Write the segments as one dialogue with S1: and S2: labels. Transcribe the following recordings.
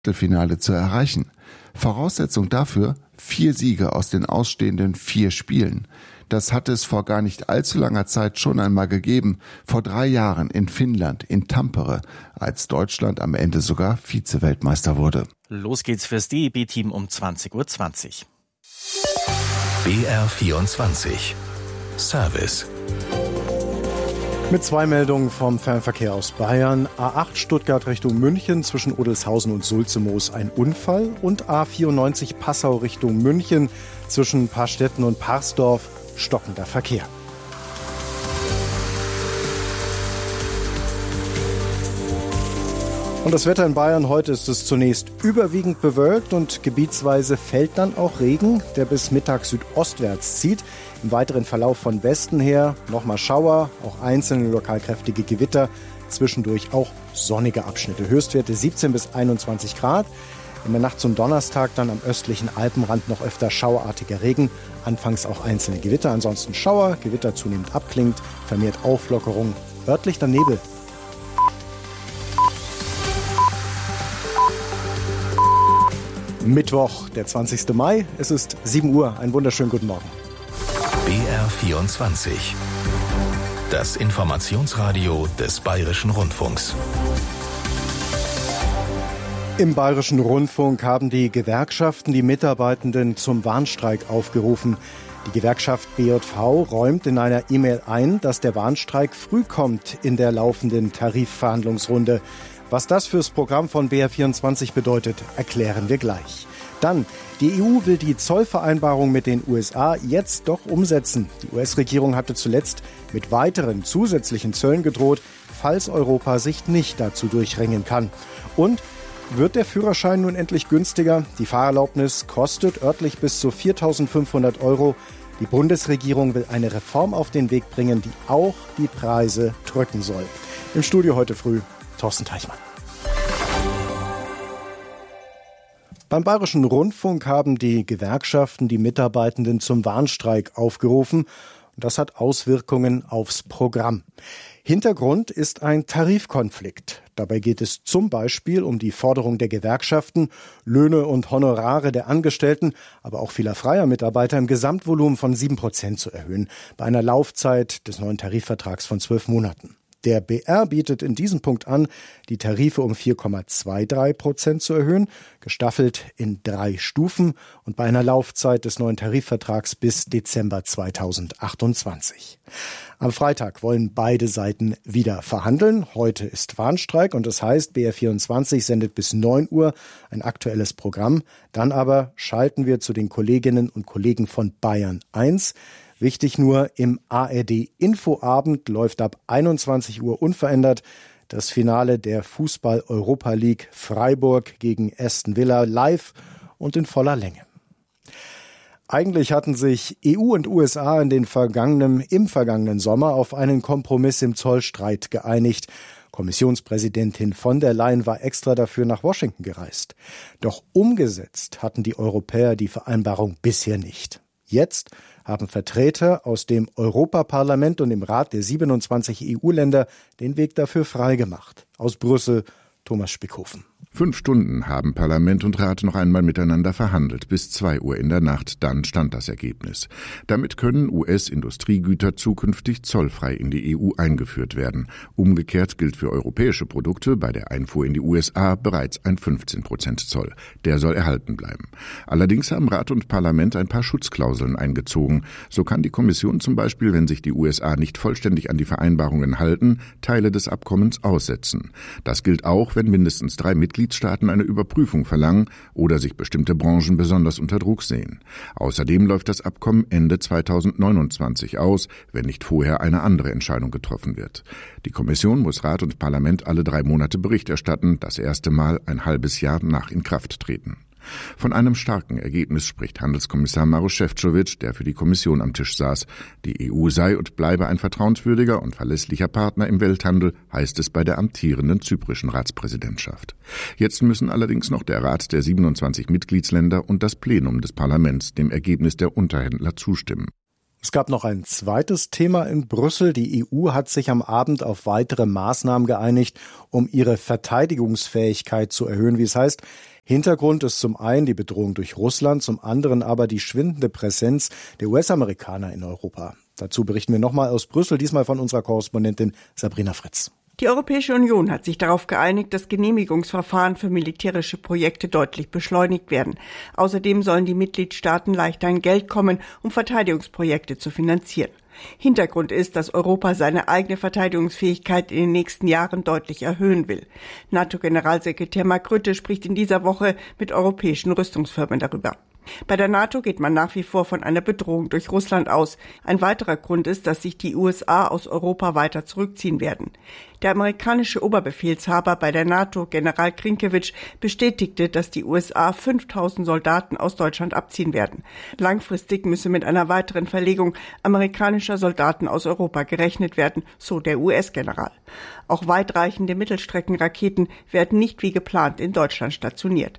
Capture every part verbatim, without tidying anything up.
S1: Viertelfinale zu erreichen. Voraussetzung dafür: vier Siege aus den ausstehenden vier Spielen. Das hat es vor gar nicht allzu langer Zeit schon einmal gegeben, vor drei Jahren in Finnland, in Tampere, als Deutschland am Ende sogar Vize-Weltmeister wurde.
S2: Los geht's fürs D E B-Team um zwanzig Uhr zwanzig.
S3: B R vierundzwanzig Service.
S4: Mit zwei Meldungen vom Fernverkehr aus Bayern. A acht Stuttgart Richtung München zwischen Odelshausen und Sulzemoos ein Unfall und A vierundneunzig Passau Richtung München zwischen Parstetten und Parsdorf stockender Verkehr. Und das Wetter in Bayern: heute ist es zunächst überwiegend bewölkt und gebietsweise fällt dann auch Regen, der bis Mittag südostwärts zieht. Im weiteren Verlauf von Westen her nochmal Schauer, auch einzelne lokal kräftige Gewitter, zwischendurch auch sonnige Abschnitte. Höchstwerte siebzehn bis einundzwanzig Grad. In der Nacht zum Donnerstag dann am östlichen Alpenrand noch öfter schauerartiger Regen, anfangs auch einzelne Gewitter, ansonsten Schauer, Gewitter zunehmend abklingend, vermehrt Auflockerung, örtlich dann Nebel. Mittwoch, der zwanzigsten Mai, es ist sieben Uhr, einen wunderschönen guten Morgen.
S3: B R vierundzwanzig, das Informationsradio des Bayerischen Rundfunks.
S4: Im Bayerischen Rundfunk haben die Gewerkschaften die Mitarbeitenden zum Warnstreik aufgerufen. Die Gewerkschaft B J V räumt in einer E-Mail ein, dass der Warnstreik früh kommt in der laufenden Tarifverhandlungsrunde. Was das fürs Programm von B R vierundzwanzig bedeutet, erklären wir gleich. Dann, die E U will die Zollvereinbarung mit den U S A jetzt doch umsetzen. Die U S-Regierung hatte zuletzt mit weiteren zusätzlichen Zöllen gedroht, falls Europa sich nicht dazu durchringen kann. Und wird der Führerschein nun endlich günstiger? Die Fahrerlaubnis kostet örtlich bis zu viertausendfünfhundert Euro. Die Bundesregierung will eine Reform auf den Weg bringen, die auch die Preise drücken soll. Im Studio heute früh Thorsten Teichmann. Beim Bayerischen Rundfunk haben die Gewerkschaften die Mitarbeitenden zum Warnstreik aufgerufen. Und das hat Auswirkungen aufs Programm. Hintergrund ist ein Tarifkonflikt. Dabei geht es zum Beispiel um die Forderung der Gewerkschaften, Löhne und Honorare der Angestellten, aber auch vieler freier Mitarbeiter im Gesamtvolumen von sieben Prozent zu erhöhen, bei einer Laufzeit des neuen Tarifvertrags von zwölf Monaten. Der B R bietet in diesem Punkt an, die Tarife um vier Komma dreiundzwanzig Prozent zu erhöhen, gestaffelt in drei Stufen und bei einer Laufzeit des neuen Tarifvertrags bis Dezember zweitausendachtundzwanzig. Am Freitag wollen beide Seiten wieder verhandeln. Heute ist Warnstreik und das heißt, B R vierundzwanzig sendet bis neun Uhr ein aktuelles Programm. Dann aber schalten wir zu den Kolleginnen und Kollegen von Bayern eins. Wichtig nur, im A R D-Infoabend läuft ab einundzwanzig Uhr unverändert das Finale der Fußball-Europa League Freiburg gegen Aston Villa live und in voller Länge. Eigentlich hatten sich E U und U S A in den vergangenen, im vergangenen Sommer auf einen Kompromiss im Zollstreit geeinigt. Kommissionspräsidentin von der Leyen war extra dafür nach Washington gereist. Doch umgesetzt hatten die Europäer die Vereinbarung bisher nicht. Jetzt haben Vertreter aus dem Europaparlament und dem Rat der siebenundzwanzig E U-Länder den Weg dafür freigemacht. Aus Brüssel, Thomas Spickhofen.
S1: Fünf Stunden haben Parlament und Rat noch einmal miteinander verhandelt, bis zwei Uhr in der Nacht, dann stand das Ergebnis. Damit können U S-Industriegüter zukünftig zollfrei in die E U eingeführt werden. Umgekehrt gilt für europäische Produkte bei der Einfuhr in die U S A bereits ein fünfzehn Prozent Zoll. Der soll erhalten bleiben. Allerdings haben Rat und Parlament ein paar Schutzklauseln eingezogen. So kann die Kommission zum Beispiel, wenn sich die U S A nicht vollständig an die Vereinbarungen halten, Teile des Abkommens aussetzen. Das gilt auch, wenn mindestens drei Mitgliedstaaten Mitgliedstaaten eine Überprüfung verlangen oder sich bestimmte Branchen besonders unter Druck sehen. Außerdem läuft das Abkommen Ende zweitausendneunundzwanzig aus, wenn nicht vorher eine andere Entscheidung getroffen wird. Die Kommission muss Rat und Parlament alle drei Monate Bericht erstatten, das erste Mal ein halbes Jahr nach Inkrafttreten. Von einem starken Ergebnis spricht Handelskommissar Maroš Šefčovič, der für die Kommission am Tisch saß. Die E U sei und bleibe ein vertrauenswürdiger und verlässlicher Partner im Welthandel, heißt es bei der amtierenden zyprischen Ratspräsidentschaft. Jetzt müssen allerdings noch der Rat der siebenundzwanzig Mitgliedsländer und das Plenum des Parlaments dem Ergebnis der Unterhändler zustimmen.
S4: Es gab noch ein zweites Thema in Brüssel. Die E U hat sich am Abend auf weitere Maßnahmen geeinigt, um ihre Verteidigungsfähigkeit zu erhöhen. Wie es heißt, Hintergrund ist zum einen die Bedrohung durch Russland, zum anderen aber die schwindende Präsenz der U S-Amerikaner in Europa. Dazu berichten wir nochmal aus Brüssel, diesmal von unserer Korrespondentin Sabrina Fritz.
S5: Die Europäische Union hat sich darauf geeinigt, dass Genehmigungsverfahren für militärische Projekte deutlich beschleunigt werden. Außerdem sollen die Mitgliedstaaten leichter an Geld kommen, um Verteidigungsprojekte zu finanzieren. Hintergrund ist, dass Europa seine eigene Verteidigungsfähigkeit in den nächsten Jahren deutlich erhöhen will. NATO-Generalsekretär Mark Rutte spricht in dieser Woche mit europäischen Rüstungsfirmen darüber. Bei der NATO geht man nach wie vor von einer Bedrohung durch Russland aus. Ein weiterer Grund ist, dass sich die U S A aus Europa weiter zurückziehen werden. Der amerikanische Oberbefehlshaber bei der NATO, General Krinkewitsch, bestätigte, dass die U S A fünftausend Soldaten aus Deutschland abziehen werden. Langfristig müsse mit einer weiteren Verlegung amerikanischer Soldaten aus Europa gerechnet werden, so der U S-General. Auch weitreichende Mittelstreckenraketen werden nicht wie geplant in Deutschland stationiert.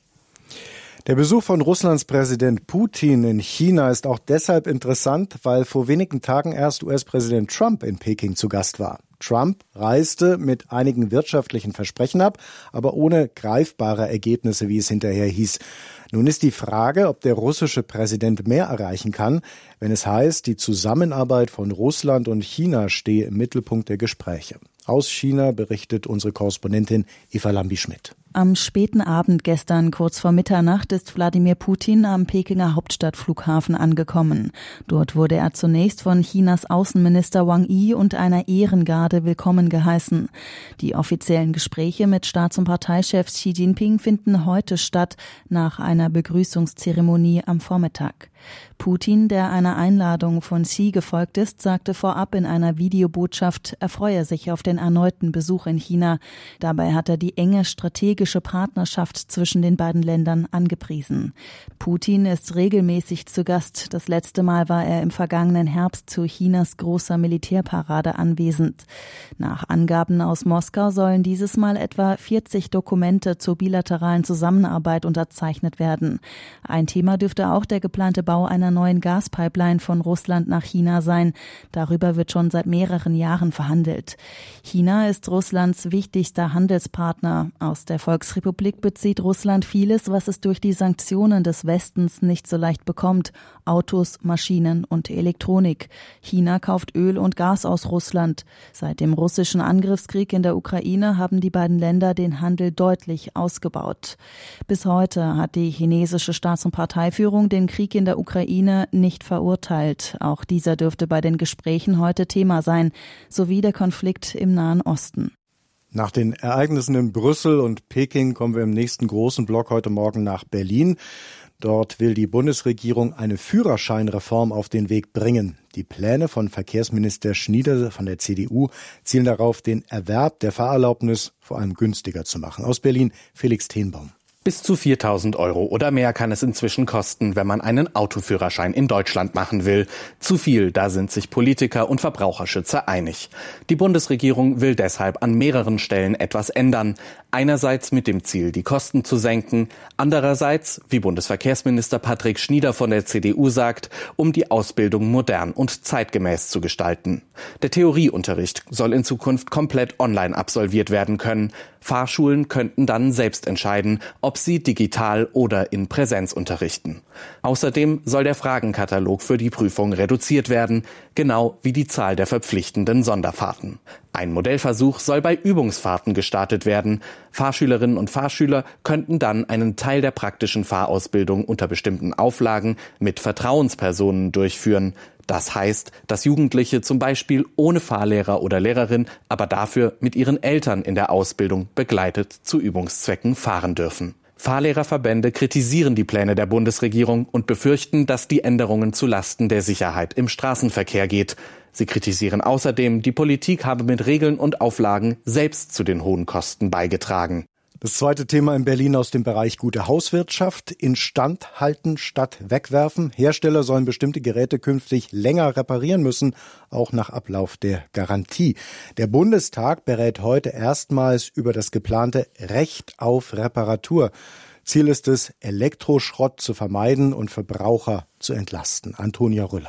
S4: Der Besuch von Russlands Präsident Putin in China ist auch deshalb interessant, weil vor wenigen Tagen erst U S-Präsident Trump in Peking zu Gast war. Trump reiste mit einigen wirtschaftlichen Versprechen ab, aber ohne greifbare Ergebnisse, wie es hinterher hieß. Nun ist die Frage, ob der russische Präsident mehr erreichen kann, wenn es heißt, die Zusammenarbeit von Russland und China stehe im Mittelpunkt der Gespräche. Aus China berichtet unsere Korrespondentin Eva Lambi-Schmidt.
S6: Am späten Abend gestern, kurz vor Mitternacht, ist Wladimir Putin am Pekinger Hauptstadtflughafen angekommen. Dort wurde er zunächst von Chinas Außenminister Wang Yi und einer Ehrengarde willkommen geheißen. Die offiziellen Gespräche mit Staats- und Parteichef Xi Jinping finden heute statt, nach einer Begrüßungszeremonie am Vormittag. Putin, der einer Einladung von Xi gefolgt ist, sagte vorab in einer Videobotschaft, er freue sich auf den erneuten Besuch in China. Dabei hat er die enge strategische Partnerschaft zwischen den beiden Ländern angepriesen. Putin ist regelmäßig zu Gast. Das letzte Mal war er im vergangenen Herbst zu Chinas großer Militärparade anwesend. Nach Angaben aus Moskau sollen dieses Mal etwa vierzig Dokumente zur bilateralen Zusammenarbeit unterzeichnet werden. Ein Thema dürfte auch der geplante Bau einer neuen Gaspipeline von Russland nach China sein. Darüber wird schon seit mehreren Jahren verhandelt. China ist Russlands wichtigster Handelspartner. Aus der Volksrepublik bezieht Russland vieles, was es durch die Sanktionen des Westens nicht so leicht bekommt. Autos, Maschinen und Elektronik. China kauft Öl und Gas aus Russland. Seit dem russischen Angriffskrieg in der Ukraine haben die beiden Länder den Handel deutlich ausgebaut. Bis heute hat die chinesische Staats- und Parteiführung den Krieg in der Ukraine nicht verurteilt. Auch dieser dürfte bei den Gesprächen heute Thema sein, sowie der Konflikt im Nahen Osten.
S4: Nach den Ereignissen in Brüssel und Peking kommen wir im nächsten großen Block heute Morgen nach Berlin. Dort will die Bundesregierung eine Führerscheinreform auf den Weg bringen. Die Pläne von Verkehrsminister Schnieder von der C D U zielen darauf, den Erwerb der Fahrerlaubnis vor allem günstiger zu machen. Aus Berlin Felix Tenbaum.
S7: Bis zu viertausend Euro oder mehr kann es inzwischen kosten, wenn man einen Autoführerschein in Deutschland machen will. Zu viel, da sind sich Politiker und Verbraucherschützer einig. Die Bundesregierung will deshalb an mehreren Stellen etwas ändern. Einerseits mit dem Ziel, die Kosten zu senken. Andererseits, wie Bundesverkehrsminister Patrick Schnieder von der C D U sagt, um die Ausbildung modern und zeitgemäß zu gestalten. Der Theorieunterricht soll in Zukunft komplett online absolviert werden können. Fahrschulen könnten dann selbst entscheiden, ob sie digital oder in Präsenz unterrichten. Außerdem soll der Fragenkatalog für die Prüfung reduziert werden, genau wie die Zahl der verpflichtenden Sonderfahrten. Ein Modellversuch soll bei Übungsfahrten gestartet werden. Fahrschülerinnen und Fahrschüler könnten dann einen Teil der praktischen Fahrausbildung unter bestimmten Auflagen mit Vertrauenspersonen durchführen. Das heißt, dass Jugendliche zum Beispiel ohne Fahrlehrer oder Lehrerin, aber dafür mit ihren Eltern in der Ausbildung begleitet zu Übungszwecken fahren dürfen. Fahrlehrerverbände kritisieren die Pläne der Bundesregierung und befürchten, dass die Änderungen zu Lasten der Sicherheit im Straßenverkehr geht. Sie kritisieren außerdem, die Politik habe mit Regeln und Auflagen selbst zu den hohen Kosten beigetragen.
S4: Das zweite Thema in Berlin aus dem Bereich gute Hauswirtschaft. Instand halten statt wegwerfen. Hersteller sollen bestimmte Geräte künftig länger reparieren müssen, auch nach Ablauf der Garantie. Der Bundestag berät heute erstmals über das geplante Recht auf Reparatur. Ziel ist es, Elektroschrott zu vermeiden und Verbraucher zu entlasten. Antonia Rüller.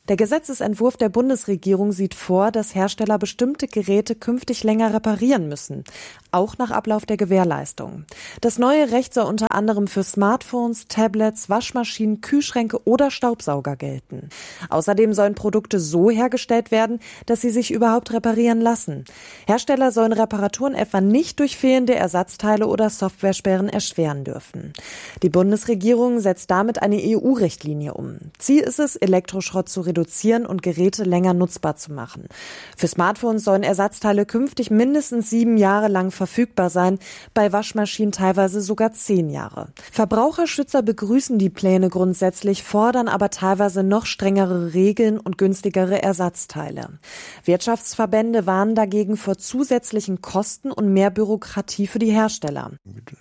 S8: Der Gesetzesentwurf der Bundesregierung sieht vor, dass Hersteller bestimmte Geräte künftig länger reparieren müssen, auch nach Ablauf der Gewährleistung. Das neue Recht soll unter anderem für Smartphones, Tablets, Waschmaschinen, Kühlschränke oder Staubsauger gelten. Außerdem sollen Produkte so hergestellt werden, dass sie sich überhaupt reparieren lassen. Hersteller sollen Reparaturen etwa nicht durch fehlende Ersatzteile oder Softwaresperren erschweren dürfen. Die Bundesregierung setzt damit eine E U-Richtlinie um. Ziel ist es, Elektroschrott zu reduzieren und Geräte länger nutzbar zu machen. Für Smartphones sollen Ersatzteile künftig mindestens sieben Jahre lang verfügbar sein, bei Waschmaschinen teilweise sogar zehn Jahre. Verbraucherschützer begrüßen die Pläne grundsätzlich, fordern aber teilweise noch strengere Regeln und günstigere Ersatzteile. Wirtschaftsverbände warnen dagegen vor zusätzlichen Kosten und mehr Bürokratie für die Hersteller.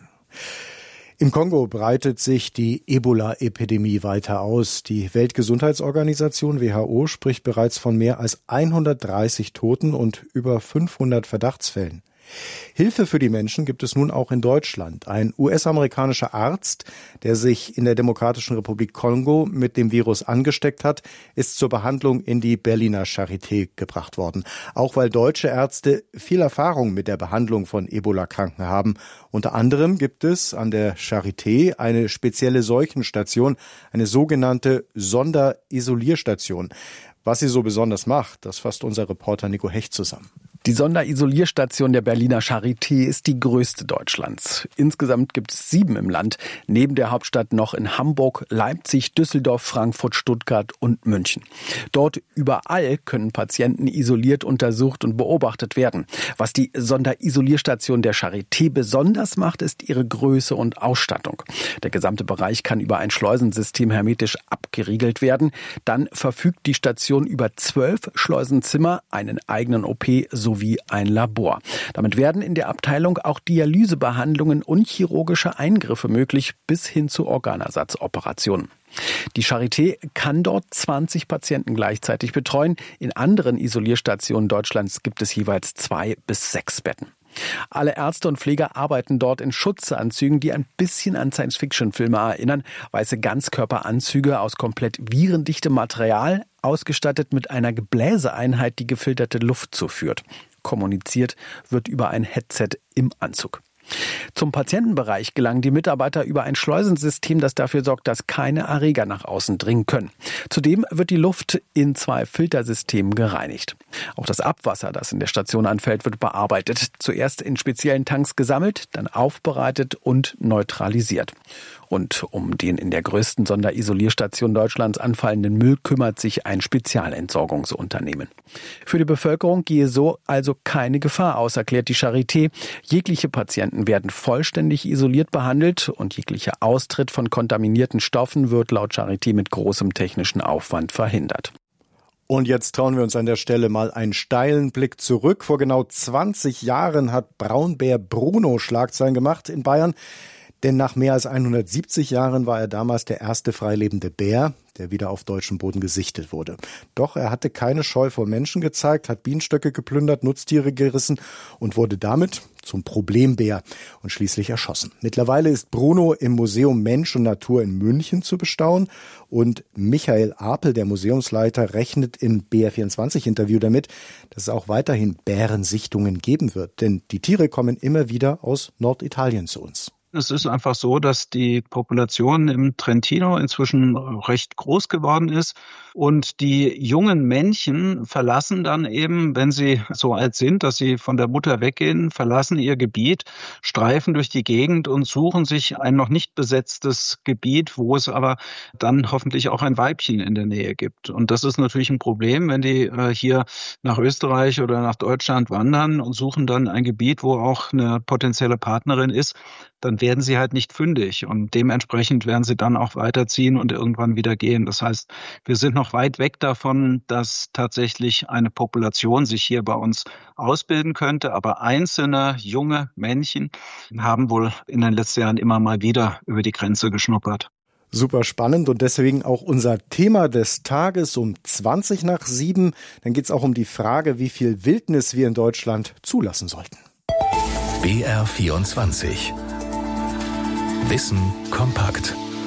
S4: Im Kongo breitet sich die Ebola-Epidemie weiter aus. Die Weltgesundheitsorganisation W H O spricht bereits von mehr als hundertdreißig Toten und über fünfhundert Verdachtsfällen. Hilfe für die Menschen gibt es nun auch in Deutschland. Ein U S-amerikanischer Arzt, der sich in der Demokratischen Republik Kongo mit dem Virus angesteckt hat, ist zur Behandlung in die Berliner Charité gebracht worden. Auch weil deutsche Ärzte viel Erfahrung mit der Behandlung von Ebola-Kranken haben. Unter anderem gibt es an der Charité eine spezielle Seuchenstation, eine sogenannte Sonderisolierstation. Was sie so besonders macht, das fasst unser Reporter Nico Hecht zusammen.
S9: Die Sonderisolierstation der Berliner Charité ist die größte Deutschlands. Insgesamt gibt es sieben im Land, neben der Hauptstadt noch in Hamburg, Leipzig, Düsseldorf, Frankfurt, Stuttgart und München. Dort überall können Patienten isoliert untersucht und beobachtet werden. Was die Sonderisolierstation der Charité besonders macht, ist ihre Größe und Ausstattung. Der gesamte Bereich kann über ein Schleusensystem hermetisch abgeriegelt werden. Dann verfügt die Station über zwölf Schleusenzimmer, einen eigenen O P sowie ein Labor. Damit werden in der Abteilung auch Dialysebehandlungen und chirurgische Eingriffe möglich, bis hin zu Organersatzoperationen. Die Charité kann dort zwanzig Patienten gleichzeitig betreuen. In anderen Isolierstationen Deutschlands gibt es jeweils zwei bis sechs Betten. Alle Ärzte und Pfleger arbeiten dort in Schutzanzügen, die ein bisschen an Science-Fiction-Filme erinnern. Weiße Ganzkörperanzüge aus komplett virendichtem Material, ausgestattet mit einer Gebläseeinheit, die gefilterte Luft zuführt. Kommuniziert wird über ein Headset im Anzug. Zum Patientenbereich gelangen die Mitarbeiter über ein Schleusensystem, das dafür sorgt, dass keine Erreger nach außen dringen können. Zudem wird die Luft in zwei Filtersystemen gereinigt. Auch das Abwasser, das in der Station anfällt, wird bearbeitet. Zuerst in speziellen Tanks gesammelt, dann aufbereitet und neutralisiert. Und um den in der größten Sonderisolierstation Deutschlands anfallenden Müll kümmert sich ein Spezialentsorgungsunternehmen. Für die Bevölkerung gehe so also keine Gefahr aus, erklärt die Charité. Jegliche Patienten werden vollständig isoliert behandelt und jeglicher Austritt von kontaminierten Stoffen wird laut Charité mit großem technischen Aufwand verhindert.
S4: Und jetzt trauen wir uns an der Stelle mal einen steilen Blick zurück. Vor genau zwanzig Jahren hat Braunbär Bruno Schlagzeilen gemacht in Bayern. Denn nach mehr als hundertsiebzig Jahren war er damals der erste freilebende Bär, der wieder auf deutschem Boden gesichtet wurde. Doch er hatte keine Scheu vor Menschen gezeigt, hat Bienenstöcke geplündert, Nutztiere gerissen und wurde damit zum Problembär und schließlich erschossen. Mittlerweile ist Bruno im Museum Mensch und Natur in München zu bestaunen und Michael Apel, der Museumsleiter, rechnet im B R vierundzwanzig-Interview damit, dass es auch weiterhin Bärensichtungen geben wird. Denn die Tiere kommen immer wieder aus Norditalien zu uns.
S10: Es ist einfach so, dass die Population im Trentino inzwischen recht groß geworden ist und die jungen Männchen verlassen dann eben, wenn sie so alt sind, dass sie von der Mutter weggehen, verlassen ihr Gebiet, streifen durch die Gegend und suchen sich ein noch nicht besetztes Gebiet, wo es aber dann hoffentlich auch ein Weibchen in der Nähe gibt. Und das ist natürlich ein Problem, wenn die hier nach Österreich oder nach Deutschland wandern und suchen dann ein Gebiet, wo auch eine potenzielle Partnerin ist, dann werden sie halt nicht fündig und dementsprechend werden sie dann auch weiterziehen und irgendwann wieder gehen. Das heißt, wir sind noch weit weg davon, dass tatsächlich eine Population sich hier bei uns ausbilden könnte, aber einzelne junge Männchen haben wohl in den letzten Jahren immer mal wieder über die Grenze geschnuppert.
S4: Super spannend und deswegen auch unser Thema des Tages um zwanzig nach sieben. Dann geht es auch um die Frage, wie viel Wildnis wir in Deutschland zulassen sollten.
S3: B R vierundzwanzig. Wissen kompakt.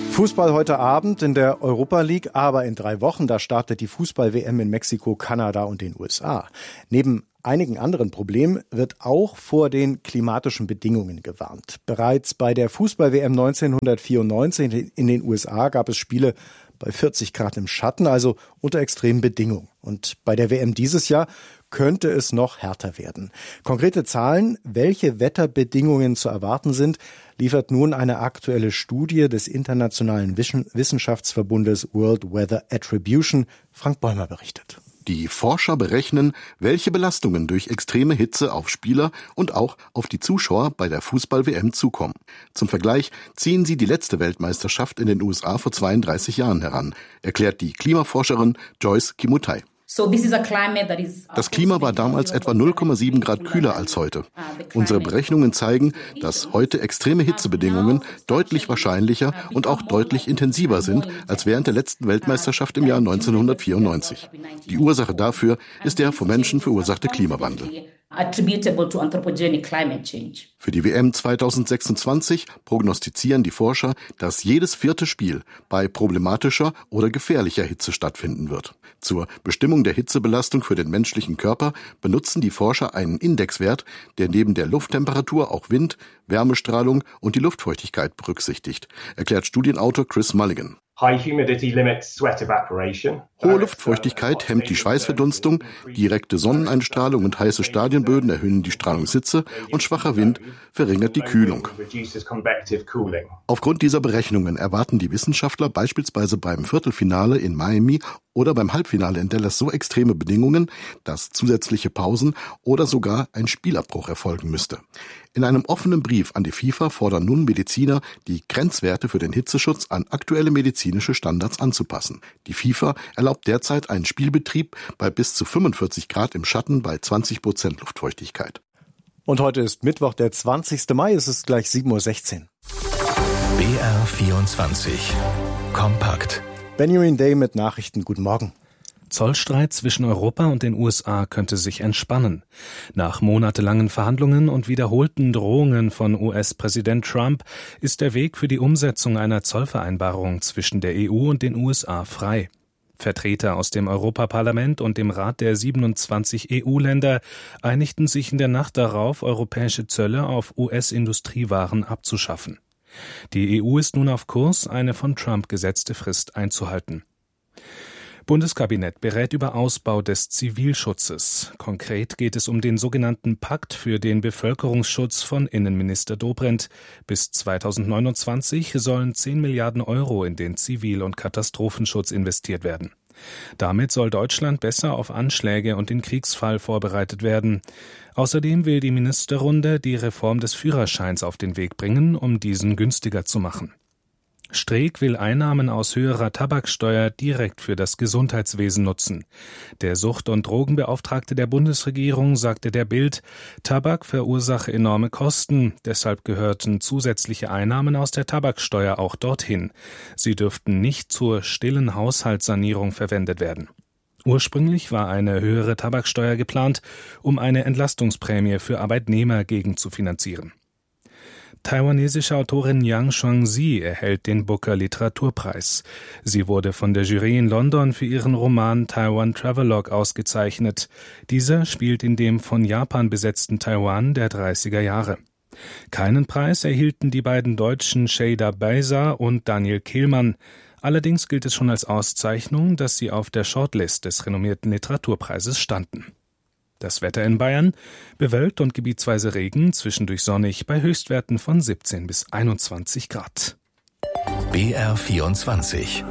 S4: Fußball heute Abend in der Europa League, aber in drei Wochen, da startet die Fußball-W M in Mexiko, Kanada und den U S A. Neben einigen anderen Problemen wird auch vor den klimatischen Bedingungen gewarnt. Bereits bei der Fußball-W M neunzehnhundertvierundneunzig in den U S A gab es Spiele bei vierzig Grad im Schatten, also unter extremen Bedingungen. Und bei der W M dieses Jahr könnte es noch härter werden. Konkrete Zahlen, welche Wetterbedingungen zu erwarten sind, liefert nun eine aktuelle Studie des internationalen Wissenschaftsverbundes World Weather Attribution. Frank Bäumer berichtet.
S11: Die Forscher berechnen, welche Belastungen durch extreme Hitze auf Spieler und auch auf die Zuschauer bei der Fußball-W M zukommen. Zum Vergleich ziehen sie die letzte Weltmeisterschaft in den U S A vor zweiunddreißig Jahren heran, erklärt die Klimaforscherin Joyce Kimutai. Das Klima war damals etwa null Komma sieben Grad kühler als heute. Unsere Berechnungen zeigen, dass heute extreme Hitzebedingungen deutlich wahrscheinlicher und auch deutlich intensiver sind als während der letzten Weltmeisterschaft im Jahr neunzehnhundertvierundneunzig. Die Ursache dafür ist der vom Menschen verursachte Klimawandel. Für die W M zweitausendsechsundzwanzig prognostizieren die Forscher, dass jedes vierte Spiel bei problematischer oder gefährlicher Hitze stattfinden wird. Zur Bestimmung der Hitzebelastung für den menschlichen Körper benutzen die Forscher einen Indexwert, der neben der Lufttemperatur auch Wind, Wärmestrahlung und die Luftfeuchtigkeit berücksichtigt, erklärt Studienautor Chris Mulligan. Hohe Luftfeuchtigkeit hemmt die Schweißverdunstung, direkte Sonneneinstrahlung und heiße Stadionböden erhöhen die Strahlungshitze und schwacher Wind verringert die Kühlung. Aufgrund dieser Berechnungen erwarten die Wissenschaftler beispielsweise beim Viertelfinale in Miami oder beim Halbfinale in Dallas so extreme Bedingungen, dass zusätzliche Pausen oder sogar ein Spielabbruch erfolgen müsste. In einem offenen Brief an die FIFA fordern nun Mediziner, die Grenzwerte für den Hitzeschutz an aktuelle medizinische Standards anzupassen. Die FIFA erlaubt derzeit einen Spielbetrieb bei bis zu fünfundvierzig Grad im Schatten bei zwanzig Prozent Luftfeuchtigkeit.
S4: Und heute ist Mittwoch, der zwanzigste Mai, es ist gleich sieben Uhr sechzehn.
S3: B R vierundzwanzig. Kompakt.
S4: Benjamin Day mit Nachrichten. Guten Morgen.
S12: Zollstreit zwischen Europa und den U S A könnte sich entspannen. Nach monatelangen Verhandlungen und wiederholten Drohungen von U S-Präsident Trump ist der Weg für die Umsetzung einer Zollvereinbarung zwischen der E U und den U S A frei. Vertreter aus dem Europaparlament und dem Rat der siebenundzwanzig E U-Länder einigten sich in der Nacht darauf, europäische Zölle auf U S-Industriewaren abzuschaffen. Die E U ist nun auf Kurs, eine von Trump gesetzte Frist einzuhalten. Bundeskabinett berät über Ausbau des Zivilschutzes. Konkret geht es um den sogenannten Pakt für den Bevölkerungsschutz von Innenminister Dobrindt. Bis zweitausendneunundzwanzig sollen zehn Milliarden Euro in den Zivil- und Katastrophenschutz investiert werden. Damit soll Deutschland besser auf Anschläge und den Kriegsfall vorbereitet werden. Außerdem will die Ministerrunde die Reform des Führerscheins auf den Weg bringen, um diesen günstiger zu machen. Streeck will Einnahmen aus höherer Tabaksteuer direkt für das Gesundheitswesen nutzen. Der Sucht- und Drogenbeauftragte der Bundesregierung sagte der Bild, Tabak verursache enorme Kosten, deshalb gehörten zusätzliche Einnahmen aus der Tabaksteuer auch dorthin. Sie dürften nicht zur stillen Haushaltssanierung verwendet werden. Ursprünglich war eine höhere Tabaksteuer geplant, um eine Entlastungsprämie für Arbeitnehmer gegenzufinanzieren. Taiwanesische Autorin Yang Shuangzi erhält den Booker Literaturpreis. Sie wurde von der Jury in London für ihren Roman Taiwan Travelogue ausgezeichnet. Dieser spielt in dem von Japan besetzten Taiwan der dreißiger Jahre. Keinen Preis erhielten die beiden Deutschen Sheida Beiser und Daniel Kehlmann. Allerdings gilt es schon als Auszeichnung, dass sie auf der Shortlist des renommierten Literaturpreises standen. Das Wetter in Bayern: bewölkt und gebietsweise Regen, zwischendurch sonnig bei Höchstwerten von siebzehn bis einundzwanzig Grad.
S3: B R vierundzwanzig.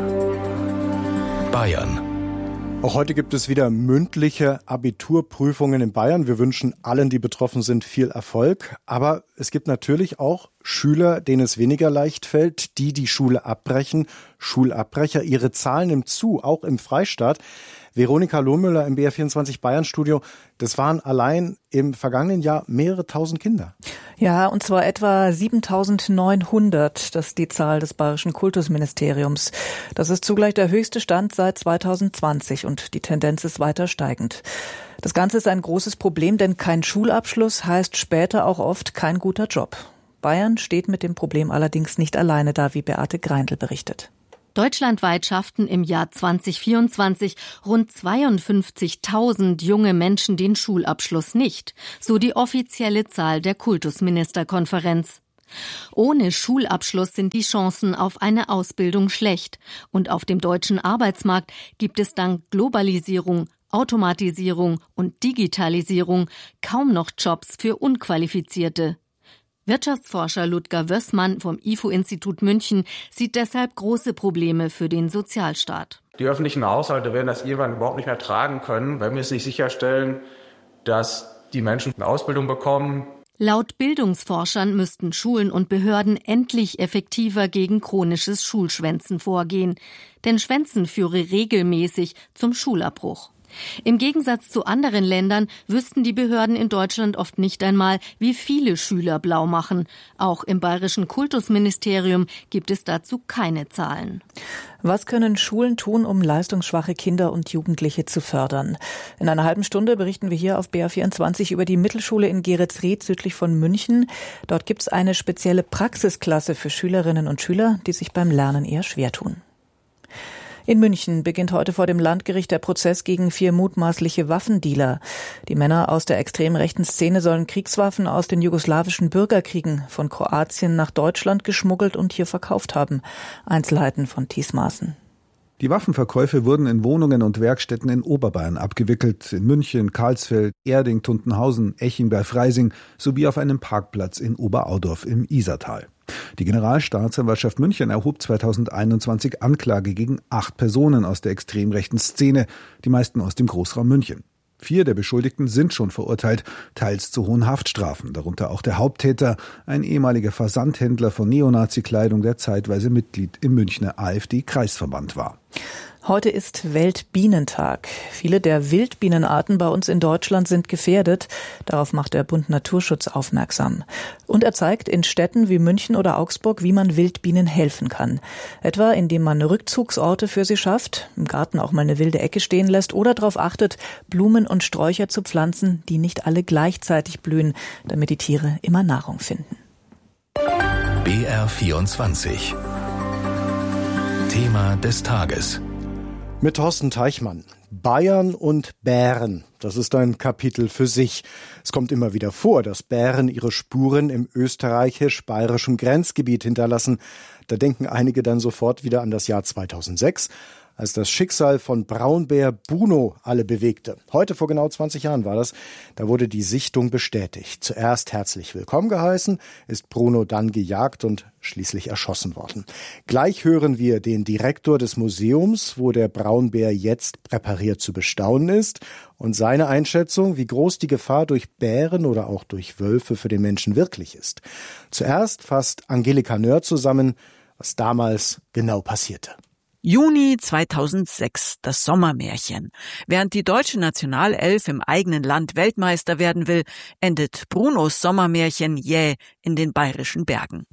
S3: Bayern.
S4: Auch heute gibt es wieder mündliche Abiturprüfungen in Bayern. Wir wünschen allen, die betroffen sind, viel Erfolg. Aber es gibt natürlich auch Schüler, denen es weniger leicht fällt, die die Schule abbrechen. Schulabbrecher, ihre Zahl nimmt zu, auch im Freistaat. Veronika Lohmüller im B R vierundzwanzig Bayern-Studio. Das waren allein im vergangenen Jahr mehrere tausend Kinder.
S13: Ja, und zwar etwa siebentausendneunhundert. Das ist die Zahl des Bayerischen Kultusministeriums. Das ist zugleich der höchste Stand seit zweitausendzwanzig und die Tendenz ist weiter steigend. Das Ganze ist ein großes Problem, denn kein Schulabschluss heißt später auch oft kein guter Job. Bayern steht mit dem Problem allerdings nicht alleine da, wie Beate Greindl berichtet.
S14: Deutschlandweit schafften im Jahr zwanzig vierundzwanzig rund zweiundfünfzigtausend junge Menschen den Schulabschluss nicht, so die offizielle Zahl der Kultusministerkonferenz. Ohne Schulabschluss sind die Chancen auf eine Ausbildung schlecht und auf dem deutschen Arbeitsmarkt gibt es dank Globalisierung, Automatisierung und Digitalisierung kaum noch Jobs für Unqualifizierte. Wirtschaftsforscher Ludger Wössmann vom I F O-Institut München sieht deshalb große Probleme für den Sozialstaat.
S15: Die öffentlichen Haushalte werden das irgendwann überhaupt nicht mehr tragen können, wenn wir es nicht sicherstellen, dass die Menschen eine Ausbildung bekommen.
S14: Laut Bildungsforschern müssten Schulen und Behörden endlich effektiver gegen chronisches Schulschwänzen vorgehen. Denn Schwänzen führe regelmäßig zum Schulabbruch. Im Gegensatz zu anderen Ländern wüssten die Behörden in Deutschland oft nicht einmal, wie viele Schüler blau machen. Auch im bayerischen Kultusministerium gibt es dazu keine Zahlen.
S13: Was können Schulen tun, um leistungsschwache Kinder und Jugendliche zu fördern? In einer halben Stunde berichten wir hier auf B R vierundzwanzig über die Mittelschule in Geretsried südlich von München. Dort gibt es eine spezielle Praxisklasse für Schülerinnen und Schüler, die sich beim Lernen eher schwer tun. In München beginnt heute vor dem Landgericht der Prozess gegen vier mutmaßliche Waffendealer. Die Männer aus der extrem rechten Szene sollen Kriegswaffen aus den jugoslawischen Bürgerkriegen von Kroatien nach Deutschland geschmuggelt und hier verkauft haben. Einzelheiten von Thies Maaßen.
S16: Die Waffenverkäufe wurden in Wohnungen und Werkstätten in Oberbayern abgewickelt, in München, Karlsfeld, Erding, Tuntenhausen, Eching bei Freising sowie auf einem Parkplatz in Oberaudorf im Isartal. Die Generalstaatsanwaltschaft München erhob zweitausendeinundzwanzig Anklage gegen acht Personen aus der extrem rechten Szene, die meisten aus dem Großraum München. Vier der Beschuldigten sind schon verurteilt, teils zu hohen Haftstrafen, darunter auch der Haupttäter, ein ehemaliger Versandhändler von Neonazi-Kleidung, der zeitweise Mitglied im Münchner A f D-Kreisverband war.
S13: Heute ist Weltbienentag. Viele der Wildbienenarten bei uns in Deutschland sind gefährdet. Darauf macht der Bund Naturschutz aufmerksam. Und er zeigt in Städten wie München oder Augsburg, wie man Wildbienen helfen kann. Etwa indem man Rückzugsorte für sie schafft, im Garten auch mal eine wilde Ecke stehen lässt oder darauf achtet, Blumen und Sträucher zu pflanzen, die nicht alle gleichzeitig blühen, damit die Tiere immer Nahrung finden.
S3: B R vierundzwanzig. Thema des Tages.
S4: Mit Thorsten Teichmann. Bayern und Bären, das ist ein Kapitel für sich. Es kommt immer wieder vor, dass Bären ihre Spuren im österreichisch-bayerischen Grenzgebiet hinterlassen. Da denken einige dann sofort wieder an das Jahr zweitausendsechs, als das Schicksal von Braunbär Bruno alle bewegte. Heute vor genau zwanzig Jahren war das. Da wurde die Sichtung bestätigt. Zuerst herzlich willkommen geheißen, ist Bruno dann gejagt und schließlich erschossen worden. Gleich hören wir den Direktor des Museums, wo der Braunbär jetzt präpariert zu bestaunen ist, und seine Einschätzung, wie groß die Gefahr durch Bären oder auch durch Wölfe für den Menschen wirklich ist. Zuerst fasst Angelika Nöhr zusammen, was damals genau passierte.
S17: Juni zweitausendsechs, das Sommermärchen. Während die deutsche Nationalelf im eigenen Land Weltmeister werden will, endet Brunos Sommermärchen jäh in den bayerischen Bergen.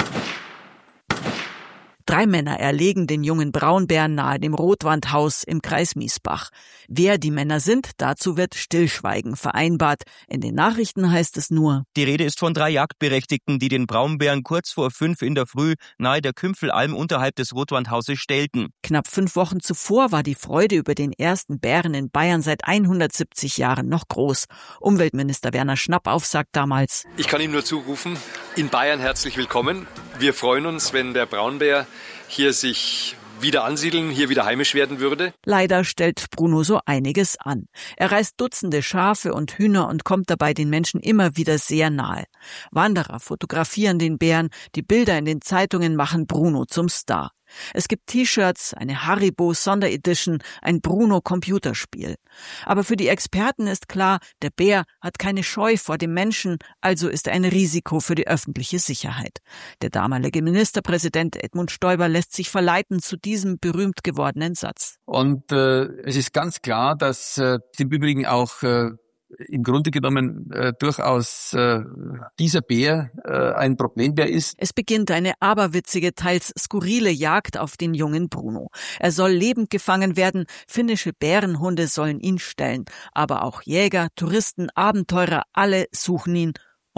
S17: Drei Männer erlegen den jungen Braunbären nahe dem Rotwandhaus im Kreis Miesbach. Wer die Männer sind, dazu wird Stillschweigen vereinbart. In den Nachrichten heißt es nur:
S18: Die Rede ist von drei Jagdberechtigten, die den Braunbären kurz vor fünf in der Früh nahe der Kümpfelalm unterhalb des Rotwandhauses stellten.
S17: Knapp fünf Wochen zuvor war die Freude über den ersten Bären in Bayern seit hundertsiebzig Jahren noch groß. Umweltminister Werner Schnappauf sagt damals:
S19: Ich kann ihm nur zurufen, in Bayern herzlich willkommen. Wir freuen uns, wenn der Braunbär hier sich wieder ansiedeln, hier wieder heimisch werden würde.
S17: Leider stellt Bruno so einiges an. Er reißt Dutzende Schafe und Hühner und kommt dabei den Menschen immer wieder sehr nahe. Wanderer fotografieren den Bären, die Bilder in den Zeitungen machen Bruno zum Star. Es gibt T-Shirts, eine Haribo Sonderedition, ein Bruno-Computerspiel. Aber für die Experten ist klar, der Bär hat keine Scheu vor dem Menschen, also ist er ein Risiko für die öffentliche Sicherheit. Der damalige Ministerpräsident Edmund Stoiber lässt sich verleiten zu diesem berühmt gewordenen Satz.
S20: Und äh, es ist ganz klar, dass äh, im Übrigen auch äh, im Grunde genommen äh, durchaus äh, dieser Bär äh, ein Problembär ist.
S17: Es beginnt eine aberwitzige, teils skurrile Jagd auf den jungen Bruno. Er soll lebend gefangen werden, finnische Bärenhunde sollen ihn stellen. Aber auch Jäger, Touristen, Abenteurer, alle suchen ihn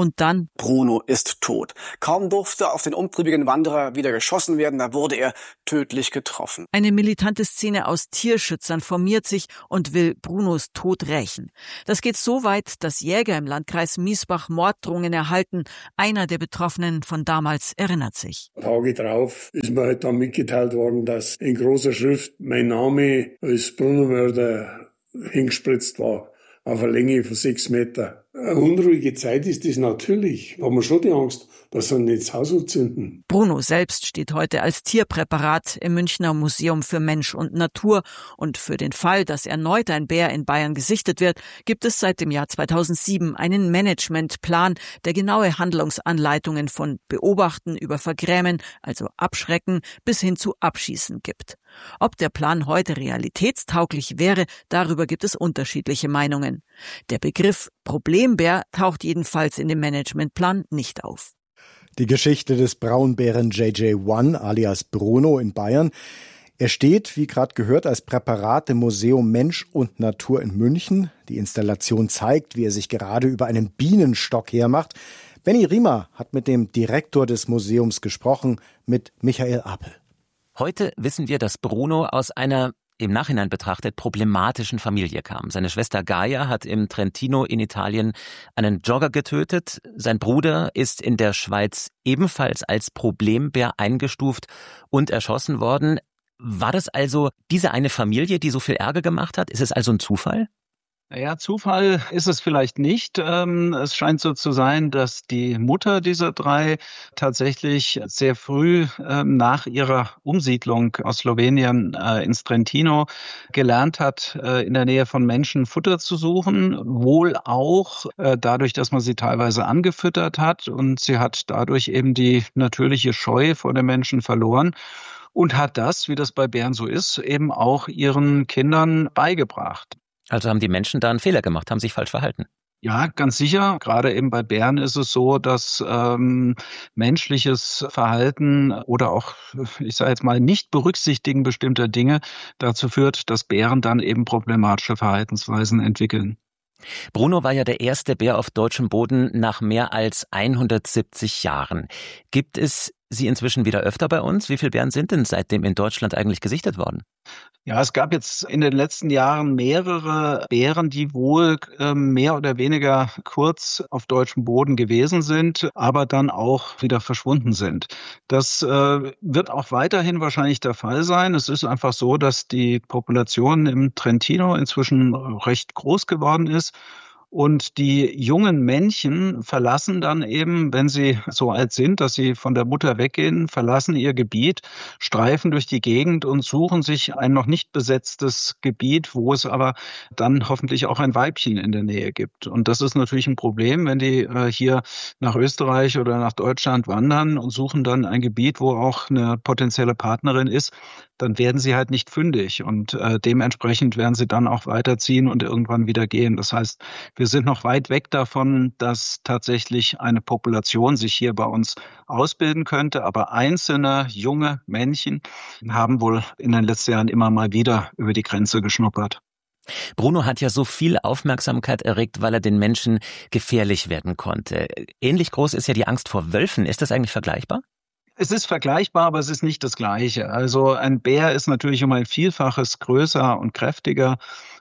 S17: Und dann:
S21: Bruno ist tot. Kaum durfte auf den umtriebigen Wanderer wieder geschossen werden, da wurde er tödlich getroffen.
S17: Eine militante Szene aus Tierschützern formiert sich und will Brunos Tod rächen. Das geht so weit, dass Jäger im Landkreis Miesbach Morddrohungen erhalten. Einer der Betroffenen von damals erinnert sich.
S22: Tage drauf ist mir halt dann mitgeteilt worden, dass in großer Schrift mein Name als Bruno-Mörder hingespritzt war. Auf eine Länge von sechs Meter. Eine unruhige Zeit ist das natürlich. Da haben wir schon die Angst, dass sie nicht das Haus anzünden.
S17: Bruno selbst steht heute als Tierpräparat im Münchner Museum für Mensch und Natur. Und für den Fall, dass erneut ein Bär in Bayern gesichtet wird, gibt es seit dem Jahr zweitausendsieben einen Managementplan, der genaue Handlungsanleitungen von Beobachten über Vergrämen, also Abschrecken, bis hin zu Abschießen gibt. Ob der Plan heute realitätstauglich wäre, darüber gibt es unterschiedliche Meinungen. Der Begriff Problembär taucht jedenfalls in dem Managementplan nicht auf.
S4: Die Geschichte des Braunbären J J eins alias Bruno in Bayern. Er steht, wie gerade gehört, als Präparat im Museum Mensch und Natur in München. Die Installation zeigt, wie er sich gerade über einen Bienenstock hermacht. Benny Riemer hat mit dem Direktor des Museums gesprochen, mit Michael Apel.
S23: Heute wissen wir, dass Bruno aus einer im Nachhinein betrachtet problematischen Familie kam. Seine Schwester Gaia hat im Trentino in Italien einen Jogger getötet. Sein Bruder ist in der Schweiz ebenfalls als Problembär eingestuft und erschossen worden. War das also diese eine Familie, die so viel Ärger gemacht hat? Ist es also ein Zufall?
S10: Ja, Zufall ist es vielleicht nicht. Es scheint so zu sein, dass die Mutter dieser drei tatsächlich sehr früh nach ihrer Umsiedlung aus Slowenien ins Trentino gelernt hat, in der Nähe von Menschen Futter zu suchen. Wohl auch dadurch, dass man sie teilweise angefüttert hat. Und sie hat dadurch eben die natürliche Scheu vor den Menschen verloren. Und hat das, wie das bei Bären so ist, eben auch ihren Kindern beigebracht.
S23: Also haben die Menschen da einen Fehler gemacht, haben sich falsch verhalten?
S10: Ja, ganz sicher. Gerade eben bei Bären ist es so, dass ähm, menschliches Verhalten oder auch, ich sage jetzt mal, nicht berücksichtigen bestimmter Dinge dazu führt, dass Bären dann eben problematische Verhaltensweisen entwickeln.
S23: Bruno war ja der erste Bär auf deutschem Boden nach mehr als hundertsiebzig Jahren. Gibt es sie inzwischen wieder öfter bei uns? Wie viele Bären sind denn seitdem in Deutschland eigentlich gesichtet worden?
S10: Ja, es gab jetzt in den letzten Jahren mehrere Bären, die wohl äh, mehr oder weniger kurz auf deutschem Boden gewesen sind, aber dann auch wieder verschwunden sind. Das äh, wird auch weiterhin wahrscheinlich der Fall sein. Es ist einfach so, dass die Population im Trentino inzwischen recht groß geworden ist. Und die jungen Männchen verlassen dann eben, wenn sie so alt sind, dass sie von der Mutter weggehen, verlassen ihr Gebiet, streifen durch die Gegend und suchen sich ein noch nicht besetztes Gebiet, wo es aber dann hoffentlich auch ein Weibchen in der Nähe gibt. Und das ist natürlich ein Problem, wenn die äh, hier nach Österreich oder nach Deutschland wandern und suchen dann ein Gebiet, wo auch eine potenzielle Partnerin ist, dann werden sie halt nicht fündig und äh, dementsprechend werden sie dann auch weiterziehen und irgendwann wieder gehen. Das heißt, wir sind noch weit weg davon, dass tatsächlich eine Population sich hier bei uns ausbilden könnte. Aber einzelne junge Männchen haben wohl in den letzten Jahren immer mal wieder über die Grenze geschnuppert.
S23: Bruno hat ja so viel Aufmerksamkeit erregt, weil er den Menschen gefährlich werden konnte. Ähnlich groß ist ja die Angst vor Wölfen. Ist das eigentlich vergleichbar?
S10: Es ist vergleichbar, aber es ist nicht das Gleiche. Also ein Bär ist natürlich um ein Vielfaches größer und kräftiger.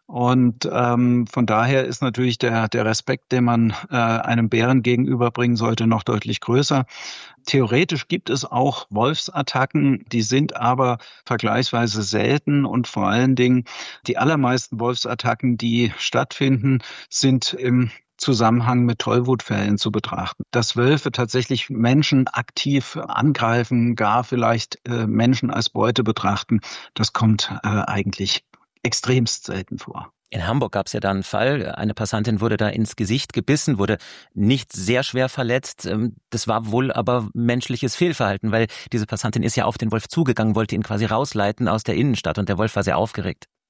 S10: Und ähm, von daher ist natürlich der, der Respekt, den man äh, einem Bären gegenüberbringen sollte, noch deutlich größer. Theoretisch gibt es auch Wolfsattacken, die sind aber vergleichsweise selten und vor allen Dingen die allermeisten Wolfsattacken, die stattfinden, sind im Zusammenhang mit Tollwutfällen zu betrachten. Dass Wölfe tatsächlich Menschen aktiv angreifen, gar vielleicht äh, Menschen als Beute betrachten, das kommt äh, eigentlich extremst selten vor.
S23: In Hamburg gab es ja da einen Fall, eine Passantin wurde da ins Gesicht gebissen, wurde nicht sehr schwer verletzt. Das war wohl aber menschliches Fehlverhalten, weil diese Passantin ist ja auf den Wolf zugegangen, wollte ihn quasi rausleiten aus der Innenstadt und der Wolf war sehr aufgeregt.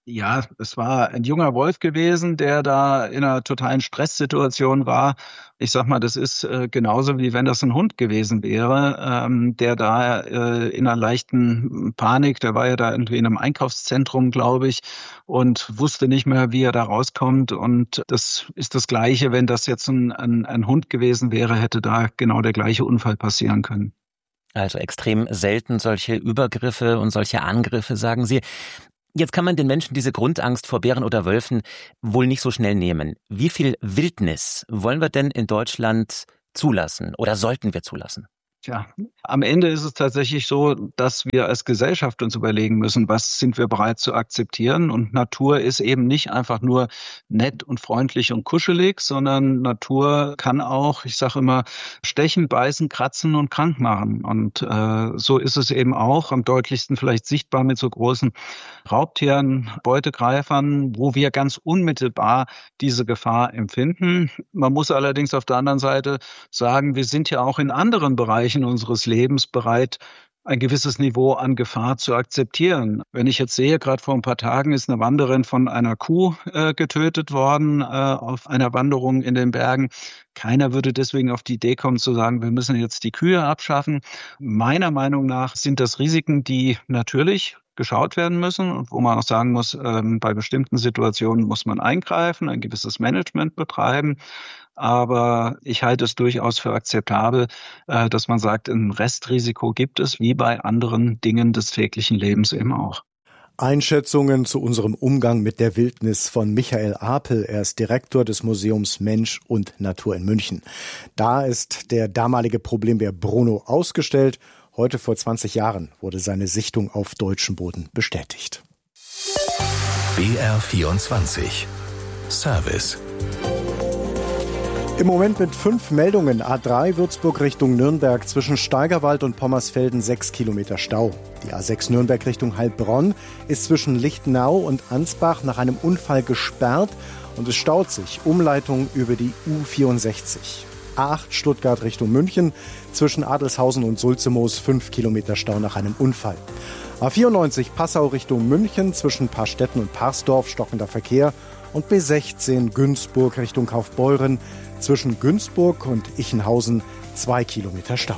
S10: Ja, es war ein junger Wolf gewesen, der da in einer totalen Stresssituation war. Ich sag mal, das ist äh, genauso, wie wenn das ein Hund gewesen wäre, ähm, der da äh, in einer leichten Panik, der war ja da irgendwie in einem Einkaufszentrum, glaube ich, und wusste nicht mehr, wie er da rauskommt. Und das ist das Gleiche, wenn das jetzt ein, ein, ein Hund gewesen wäre, hätte da genau der gleiche Unfall passieren können.
S23: Also extrem selten solche Übergriffe und solche Angriffe, sagen Sie. Jetzt kann man den Menschen diese Grundangst vor Bären oder Wölfen wohl nicht so schnell nehmen. Wie viel Wildnis wollen wir denn in Deutschland zulassen oder sollten wir zulassen?
S10: Tja, am Ende ist es tatsächlich so, dass wir als Gesellschaft uns überlegen müssen, was sind wir bereit zu akzeptieren. Und Natur ist eben nicht einfach nur nett und freundlich und kuschelig, sondern Natur kann auch, ich sage immer, stechen, beißen, kratzen und krank machen. Und äh, so ist es eben auch am deutlichsten vielleicht sichtbar mit so großen Raubtieren, Beutegreifern, wo wir ganz unmittelbar diese Gefahr empfinden. Man muss allerdings auf der anderen Seite sagen, wir sind ja auch in anderen Bereichen unseres Lebens bereit, ein gewisses Niveau an Gefahr zu akzeptieren. Wenn ich jetzt sehe, gerade vor ein paar Tagen ist eine Wanderin von einer Kuh äh, getötet worden äh, auf einer Wanderung in den Bergen. Keiner würde deswegen auf die Idee kommen zu sagen, wir müssen jetzt die Kühe abschaffen. Meiner Meinung nach sind das Risiken, die natürlich geschaut werden müssen und wo man auch sagen muss, ähm, bei bestimmten Situationen muss man eingreifen, ein gewisses Management betreiben. Aber ich halte es durchaus für akzeptabel, äh, dass man sagt, ein Restrisiko gibt es, wie bei anderen Dingen des täglichen Lebens eben auch.
S4: Einschätzungen zu unserem Umgang mit der Wildnis von Michael Apel. Er ist Direktor des Museums Mensch und Natur in München. Da ist der damalige Problembär Bruno ausgestellt. Heute vor zwanzig Jahren wurde seine Sichtung auf deutschem Boden bestätigt.
S3: B R vierundzwanzig Service.
S4: Im Moment mit fünf Meldungen. A drei Würzburg Richtung Nürnberg, zwischen Steigerwald und Pommersfelden sechs Kilometer Stau. Die A sechs Nürnberg Richtung Heilbronn ist zwischen Lichtenau und Ansbach nach einem Unfall gesperrt und es staut sich. Umleitung über die U vierundsechzig. A acht Stuttgart Richtung München, zwischen Adelshausen und Sulzemoos fünf Kilometer Stau nach einem Unfall. A vierundneunzig Passau Richtung München, zwischen Parstetten und Parsdorf stockender Verkehr. Und B sechzehn Günzburg Richtung Kaufbeuren, zwischen Günzburg und Ichenhausen zwei Kilometer Stau.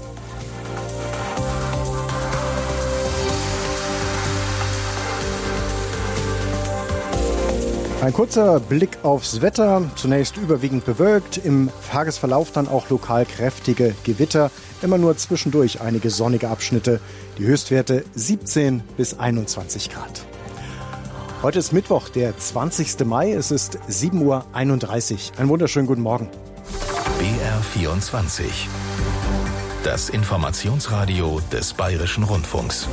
S4: Ein kurzer Blick aufs Wetter. Zunächst überwiegend bewölkt, im Tagesverlauf dann auch lokal kräftige Gewitter. Immer nur zwischendurch einige sonnige Abschnitte. Die Höchstwerte siebzehn bis einundzwanzig Grad. Heute ist Mittwoch, der zwanzigsten Mai. Es ist sieben Uhr einunddreißig. Einen wunderschönen guten Morgen.
S3: B R vierundzwanzig. Das Informationsradio des Bayerischen Rundfunks.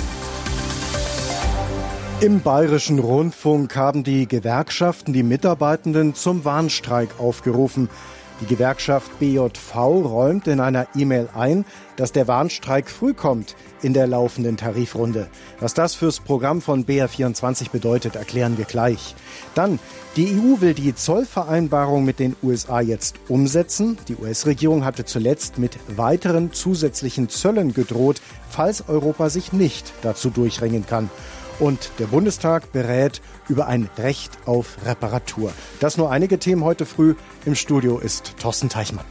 S4: Im Bayerischen Rundfunk haben die Gewerkschaften die Mitarbeitenden zum Warnstreik aufgerufen. Die Gewerkschaft B J V räumt in einer E-Mail ein, dass der Warnstreik früh kommt in der laufenden Tarifrunde. Was das fürs Programm von B R vierundzwanzig bedeutet, erklären wir gleich. Dann, die E U will die Zollvereinbarung mit den U S A jetzt umsetzen. Die U S-Regierung hatte zuletzt mit weiteren zusätzlichen Zöllen gedroht, falls Europa sich nicht dazu durchringen kann. Und der Bundestag berät über ein Recht auf Reparatur. Das nur einige Themen heute früh. Im Studio ist Thorsten Teichmann.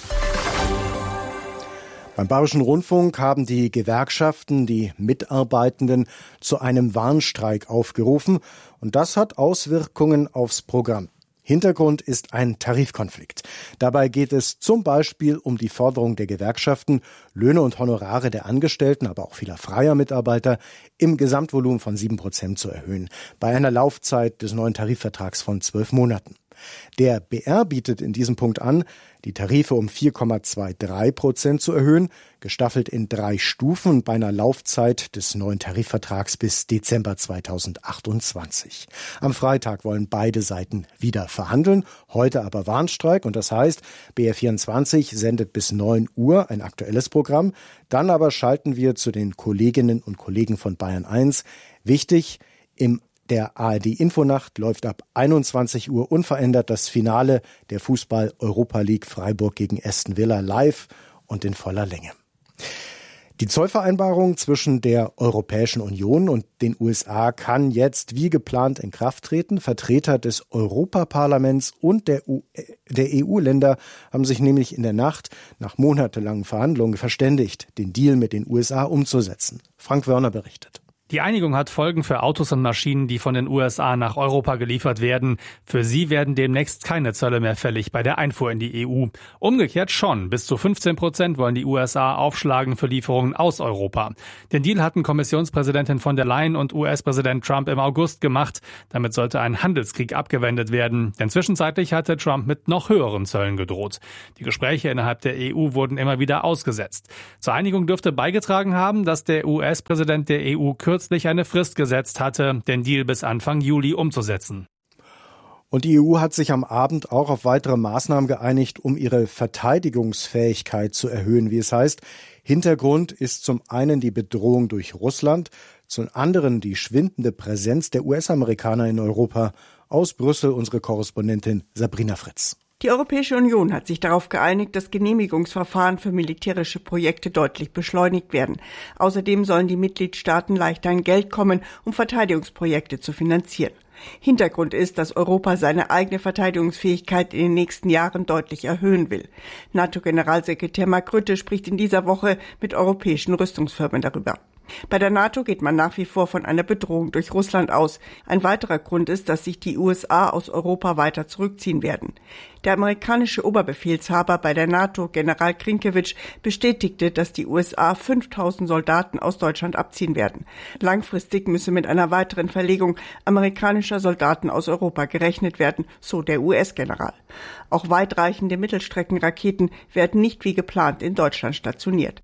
S4: Beim Bayerischen Rundfunk haben die Gewerkschaften die Mitarbeitenden zu einem Warnstreik aufgerufen. Und das hat Auswirkungen aufs Programm. Hintergrund ist ein Tarifkonflikt. Dabei geht es zum Beispiel um die Forderung der Gewerkschaften, Löhne und Honorare der Angestellten, aber auch vieler freier Mitarbeiter im Gesamtvolumen von sieben Prozent zu erhöhen, bei einer Laufzeit des neuen Tarifvertrags von zwölf Monaten. Der B R bietet in diesem Punkt an, die Tarife um vier Komma dreiundzwanzig Prozent zu erhöhen, gestaffelt in drei Stufen bei einer Laufzeit des neuen Tarifvertrags bis Dezember zweitausendachtundzwanzig. Am Freitag wollen beide Seiten wieder verhandeln, heute aber Warnstreik und das heißt, B R vierundzwanzig sendet bis neun Uhr ein aktuelles Programm, dann aber schalten wir zu den Kolleginnen und Kollegen von Bayern eins. Wichtig, im Der A R D-Infonacht läuft ab einundzwanzig Uhr unverändert das Finale der Fußball-Europa League Freiburg gegen Aston Villa live und in voller Länge. Die Zollvereinbarung zwischen der Europäischen Union und den U S A kann jetzt wie geplant in Kraft treten. Vertreter des Europaparlaments und der, U- der E U-Länder haben sich nämlich in der Nacht nach monatelangen Verhandlungen verständigt, den Deal mit den U S A umzusetzen. Frank Wörner berichtet.
S1: Die Einigung hat Folgen für Autos und Maschinen, die von den U S A nach Europa geliefert werden. Für sie werden demnächst keine Zölle mehr fällig bei der Einfuhr in die E U. Umgekehrt schon. Bis zu fünfzehn Prozent wollen die U S A aufschlagen für Lieferungen aus Europa. Den Deal hatten Kommissionspräsidentin von der Leyen und U S-Präsident Trump im August gemacht. Damit sollte ein Handelskrieg abgewendet werden. Denn zwischenzeitlich hatte Trump mit noch höheren Zöllen gedroht. Die Gespräche innerhalb der E U wurden immer wieder ausgesetzt. Zur Einigung dürfte beigetragen haben, dass der U S-Präsident der E U kürzlich eine Frist gesetzt hatte, den Deal bis Anfang Juli umzusetzen.
S4: Und die E U hat sich am Abend auch auf weitere Maßnahmen geeinigt, um ihre Verteidigungsfähigkeit zu erhöhen. Wie es heißt, Hintergrund ist zum einen die Bedrohung durch Russland, zum anderen die schwindende Präsenz der U S-Amerikaner in Europa. Aus Brüssel unsere Korrespondentin Sabrina Fritz.
S2: Die Europäische Union hat sich darauf geeinigt, dass Genehmigungsverfahren für militärische Projekte deutlich beschleunigt werden. Außerdem sollen die Mitgliedstaaten leichter an Geld kommen, um Verteidigungsprojekte zu finanzieren. Hintergrund ist, dass Europa seine eigene Verteidigungsfähigkeit in den nächsten Jahren deutlich erhöhen will. NATO-Generalsekretär Mark Rutte spricht in dieser Woche mit europäischen Rüstungsfirmen darüber. Bei der NATO geht man nach wie vor von einer Bedrohung durch Russland aus. Ein weiterer Grund ist, dass sich die U S A aus Europa weiter zurückziehen werden. Der amerikanische Oberbefehlshaber bei der NATO, General Krinkewitsch, bestätigte, dass die U S A fünftausend Soldaten aus Deutschland abziehen werden. Langfristig müsse mit einer weiteren Verlegung amerikanischer Soldaten aus Europa gerechnet werden, so der U S-General. Auch weitreichende Mittelstreckenraketen werden nicht wie geplant in Deutschland stationiert.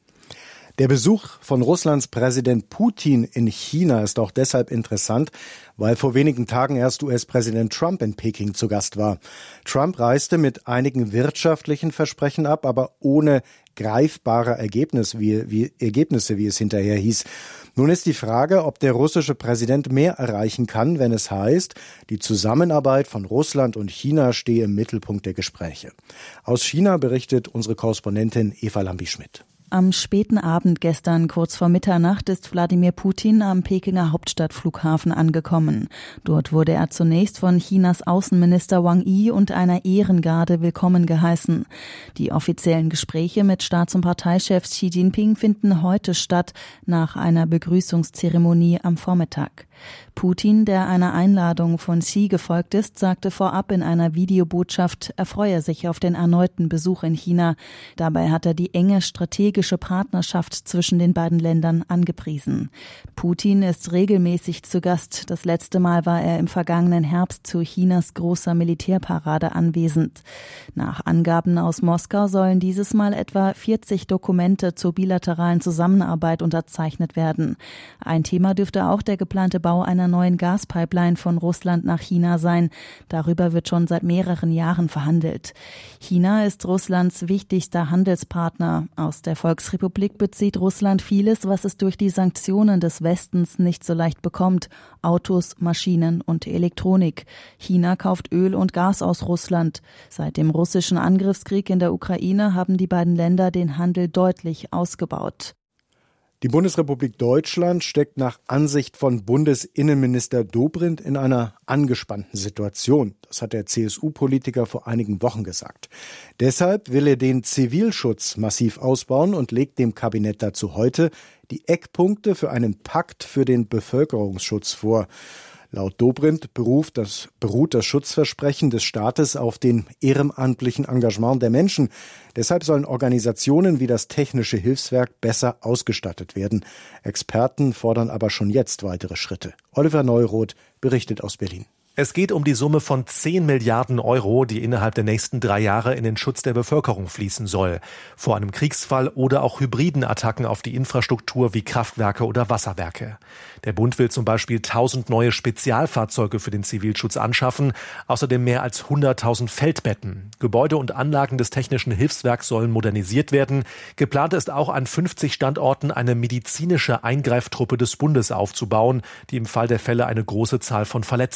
S4: Der Besuch von Russlands Präsident Putin in China ist auch deshalb interessant, weil vor wenigen Tagen erst U S-Präsident Trump in Peking zu Gast war. Trump reiste mit einigen wirtschaftlichen Versprechen ab, aber ohne greifbare Ergebnisse, wie, wie, Ergebnisse, wie es hinterher hieß. Nun ist die Frage, ob der russische Präsident mehr erreichen kann, wenn es heißt, die Zusammenarbeit von Russland und China stehe im Mittelpunkt der Gespräche. Aus China berichtet unsere Korrespondentin Eva Lambi-Schmidt.
S6: Am späten Abend gestern, kurz vor Mitternacht, ist Wladimir Putin am Pekinger Hauptstadtflughafen angekommen. Dort wurde er zunächst von Chinas Außenminister Wang Yi und einer Ehrengarde willkommen geheißen. Die offiziellen Gespräche mit Staats- und Parteichef Xi Jinping finden heute statt, nach einer Begrüßungszeremonie am Vormittag. Putin, der einer Einladung von Xi gefolgt ist, sagte vorab in einer Videobotschaft, er freue sich auf den erneuten Besuch in China. Dabei hat er die enge strategische Partnerschaft zwischen den beiden Ländern angepriesen. Putin ist regelmäßig zu Gast. Das letzte Mal war er im vergangenen Herbst zu Chinas großer Militärparade anwesend. Nach Angaben aus Moskau sollen dieses Mal etwa vierzig Dokumente zur bilateralen Zusammenarbeit unterzeichnet werden. Ein Thema dürfte auch der geplante Bau einer neuen Gaspipeline von Russland nach China sein. Darüber wird schon seit mehreren Jahren verhandelt. China ist Russlands wichtigster Handelspartner. Aus der Volksrepublik bezieht Russland vieles, was es durch die Sanktionen des Westens nicht so leicht bekommt. Autos, Maschinen und Elektronik. China kauft Öl und Gas aus Russland. Seit dem russischen Angriffskrieg in der Ukraine haben die beiden Länder den Handel deutlich ausgebaut.
S4: Die Bundesrepublik Deutschland steckt nach Ansicht von Bundesinnenminister Dobrindt in einer angespannten Situation. Das hat der C S U-Politiker vor einigen Wochen gesagt. Deshalb will er den Zivilschutz massiv ausbauen und legt dem Kabinett dazu heute die Eckpunkte für einen Pakt für den Bevölkerungsschutz vor. Laut Dobrindt beruft das, beruht das Schutzversprechen des Staates auf dem ehrenamtlichen Engagement der Menschen. Deshalb sollen Organisationen wie das Technische Hilfswerk besser ausgestattet werden. Experten fordern aber schon jetzt weitere Schritte. Oliver Neuroth berichtet aus Berlin.
S5: Es geht um die Summe von zehn Milliarden Euro, die innerhalb der nächsten drei Jahre in den Schutz der Bevölkerung fließen soll. Vor einem Kriegsfall oder auch hybriden Attacken auf die Infrastruktur wie Kraftwerke oder Wasserwerke. Der Bund will zum Beispiel tausend neue Spezialfahrzeuge für den Zivilschutz anschaffen, außerdem mehr als hunderttausend Feldbetten. Gebäude und Anlagen des Technischen Hilfswerks sollen modernisiert werden. Geplant ist auch, an fünfzig Standorten eine medizinische Eingreiftruppe des Bundes aufzubauen, die im Fall der Fälle eine große Zahl von Verletzten versorgen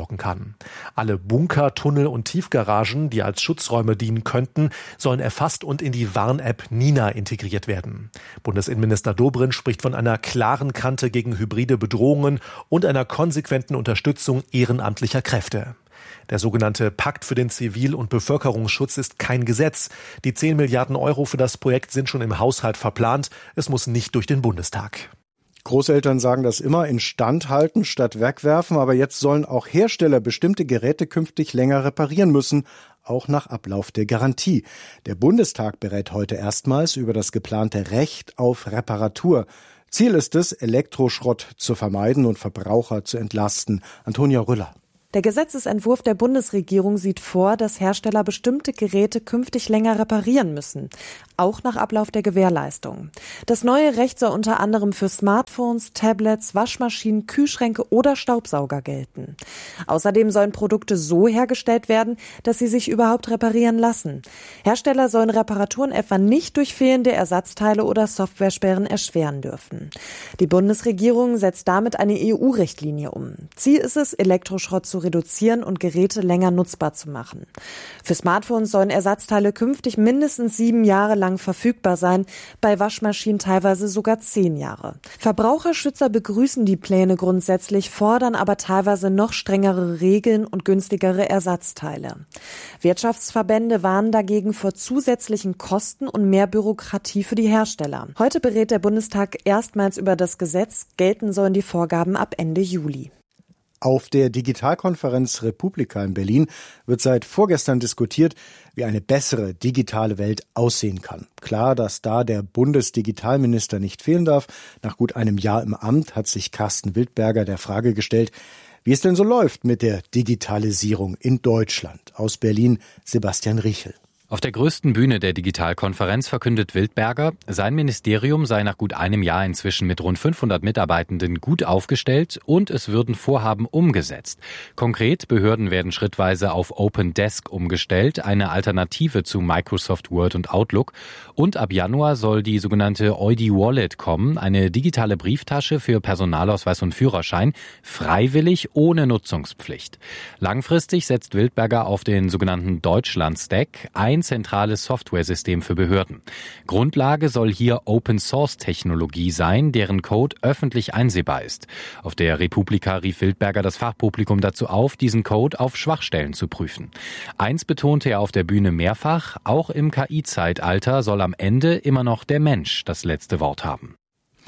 S5: sorgen kann. Alle Bunker, Tunnel und Tiefgaragen, die als Schutzräume dienen könnten, sollen erfasst und in die Warn-App Nina integriert werden. Bundesinnenminister Dobrindt spricht von einer klaren Kante gegen hybride Bedrohungen und einer konsequenten Unterstützung ehrenamtlicher Kräfte. Der sogenannte Pakt für den Zivil- und Bevölkerungsschutz ist kein Gesetz. Die zehn Milliarden Euro für das Projekt sind schon im Haushalt verplant. Es muss nicht durch den Bundestag.
S4: Großeltern sagen das immer, instand halten statt wegwerfen. Aber jetzt sollen auch Hersteller bestimmte Geräte künftig länger reparieren müssen, auch nach Ablauf der Garantie. Der Bundestag berät heute erstmals über das geplante Recht auf Reparatur. Ziel ist es, Elektroschrott zu vermeiden und Verbraucher zu entlasten. Antonia Rüller.
S7: Der Gesetzesentwurf der Bundesregierung sieht vor, dass Hersteller bestimmte Geräte künftig länger reparieren müssen, auch nach Ablauf der Gewährleistung. Das neue Recht soll unter anderem für Smartphones, Tablets, Waschmaschinen, Kühlschränke oder Staubsauger gelten. Außerdem sollen Produkte so hergestellt werden, dass sie sich überhaupt reparieren lassen. Hersteller sollen Reparaturen etwa nicht durch fehlende Ersatzteile oder Softwaresperren erschweren dürfen. Die Bundesregierung setzt damit eine E U-Richtlinie um. Ziel ist es, Elektroschrott zu reduzieren und Geräte länger nutzbar zu machen. Für Smartphones sollen Ersatzteile künftig mindestens sieben Jahre lang verfügbar sein, bei Waschmaschinen teilweise sogar zehn Jahre. Verbraucherschützer begrüßen die Pläne grundsätzlich, fordern aber teilweise noch strengere Regeln und günstigere Ersatzteile. Wirtschaftsverbände warnen dagegen vor zusätzlichen Kosten und mehr Bürokratie für die Hersteller. Heute berät der Bundestag erstmals über das Gesetz. Gelten sollen die Vorgaben ab Ende Juli.
S4: Auf der Digitalkonferenz Republika in Berlin wird seit vorgestern diskutiert, wie eine bessere digitale Welt aussehen kann. Klar, dass da der Bundesdigitalminister nicht fehlen darf. Nach gut einem Jahr im Amt hat sich Carsten Wildberger der Frage gestellt, wie es denn so läuft mit der Digitalisierung in Deutschland. Aus Berlin Sebastian Riechel.
S8: Auf der größten Bühne der Digitalkonferenz verkündet Wildberger, sein Ministerium sei nach gut einem Jahr inzwischen mit rund fünfhundert Mitarbeitenden gut aufgestellt und es würden Vorhaben umgesetzt. Konkret, Behörden werden schrittweise auf Open Desk umgestellt, eine Alternative zu Microsoft Word und Outlook. Und ab Januar soll die sogenannte Eudi Wallet kommen, eine digitale Brieftasche für Personalausweis und Führerschein, freiwillig ohne Nutzungspflicht. Langfristig setzt Wildberger auf den sogenannten Deutschland-Stack, ein zentrales Softwaresystem für Behörden. Grundlage soll hier Open-Source-Technologie sein, deren Code öffentlich einsehbar ist. Auf der Republika rief Wildberger das Fachpublikum dazu auf, diesen Code auf Schwachstellen zu prüfen. Eins betonte er auf der Bühne mehrfach, auch im K I-Zeitalter soll am Ende immer noch der Mensch das letzte Wort haben.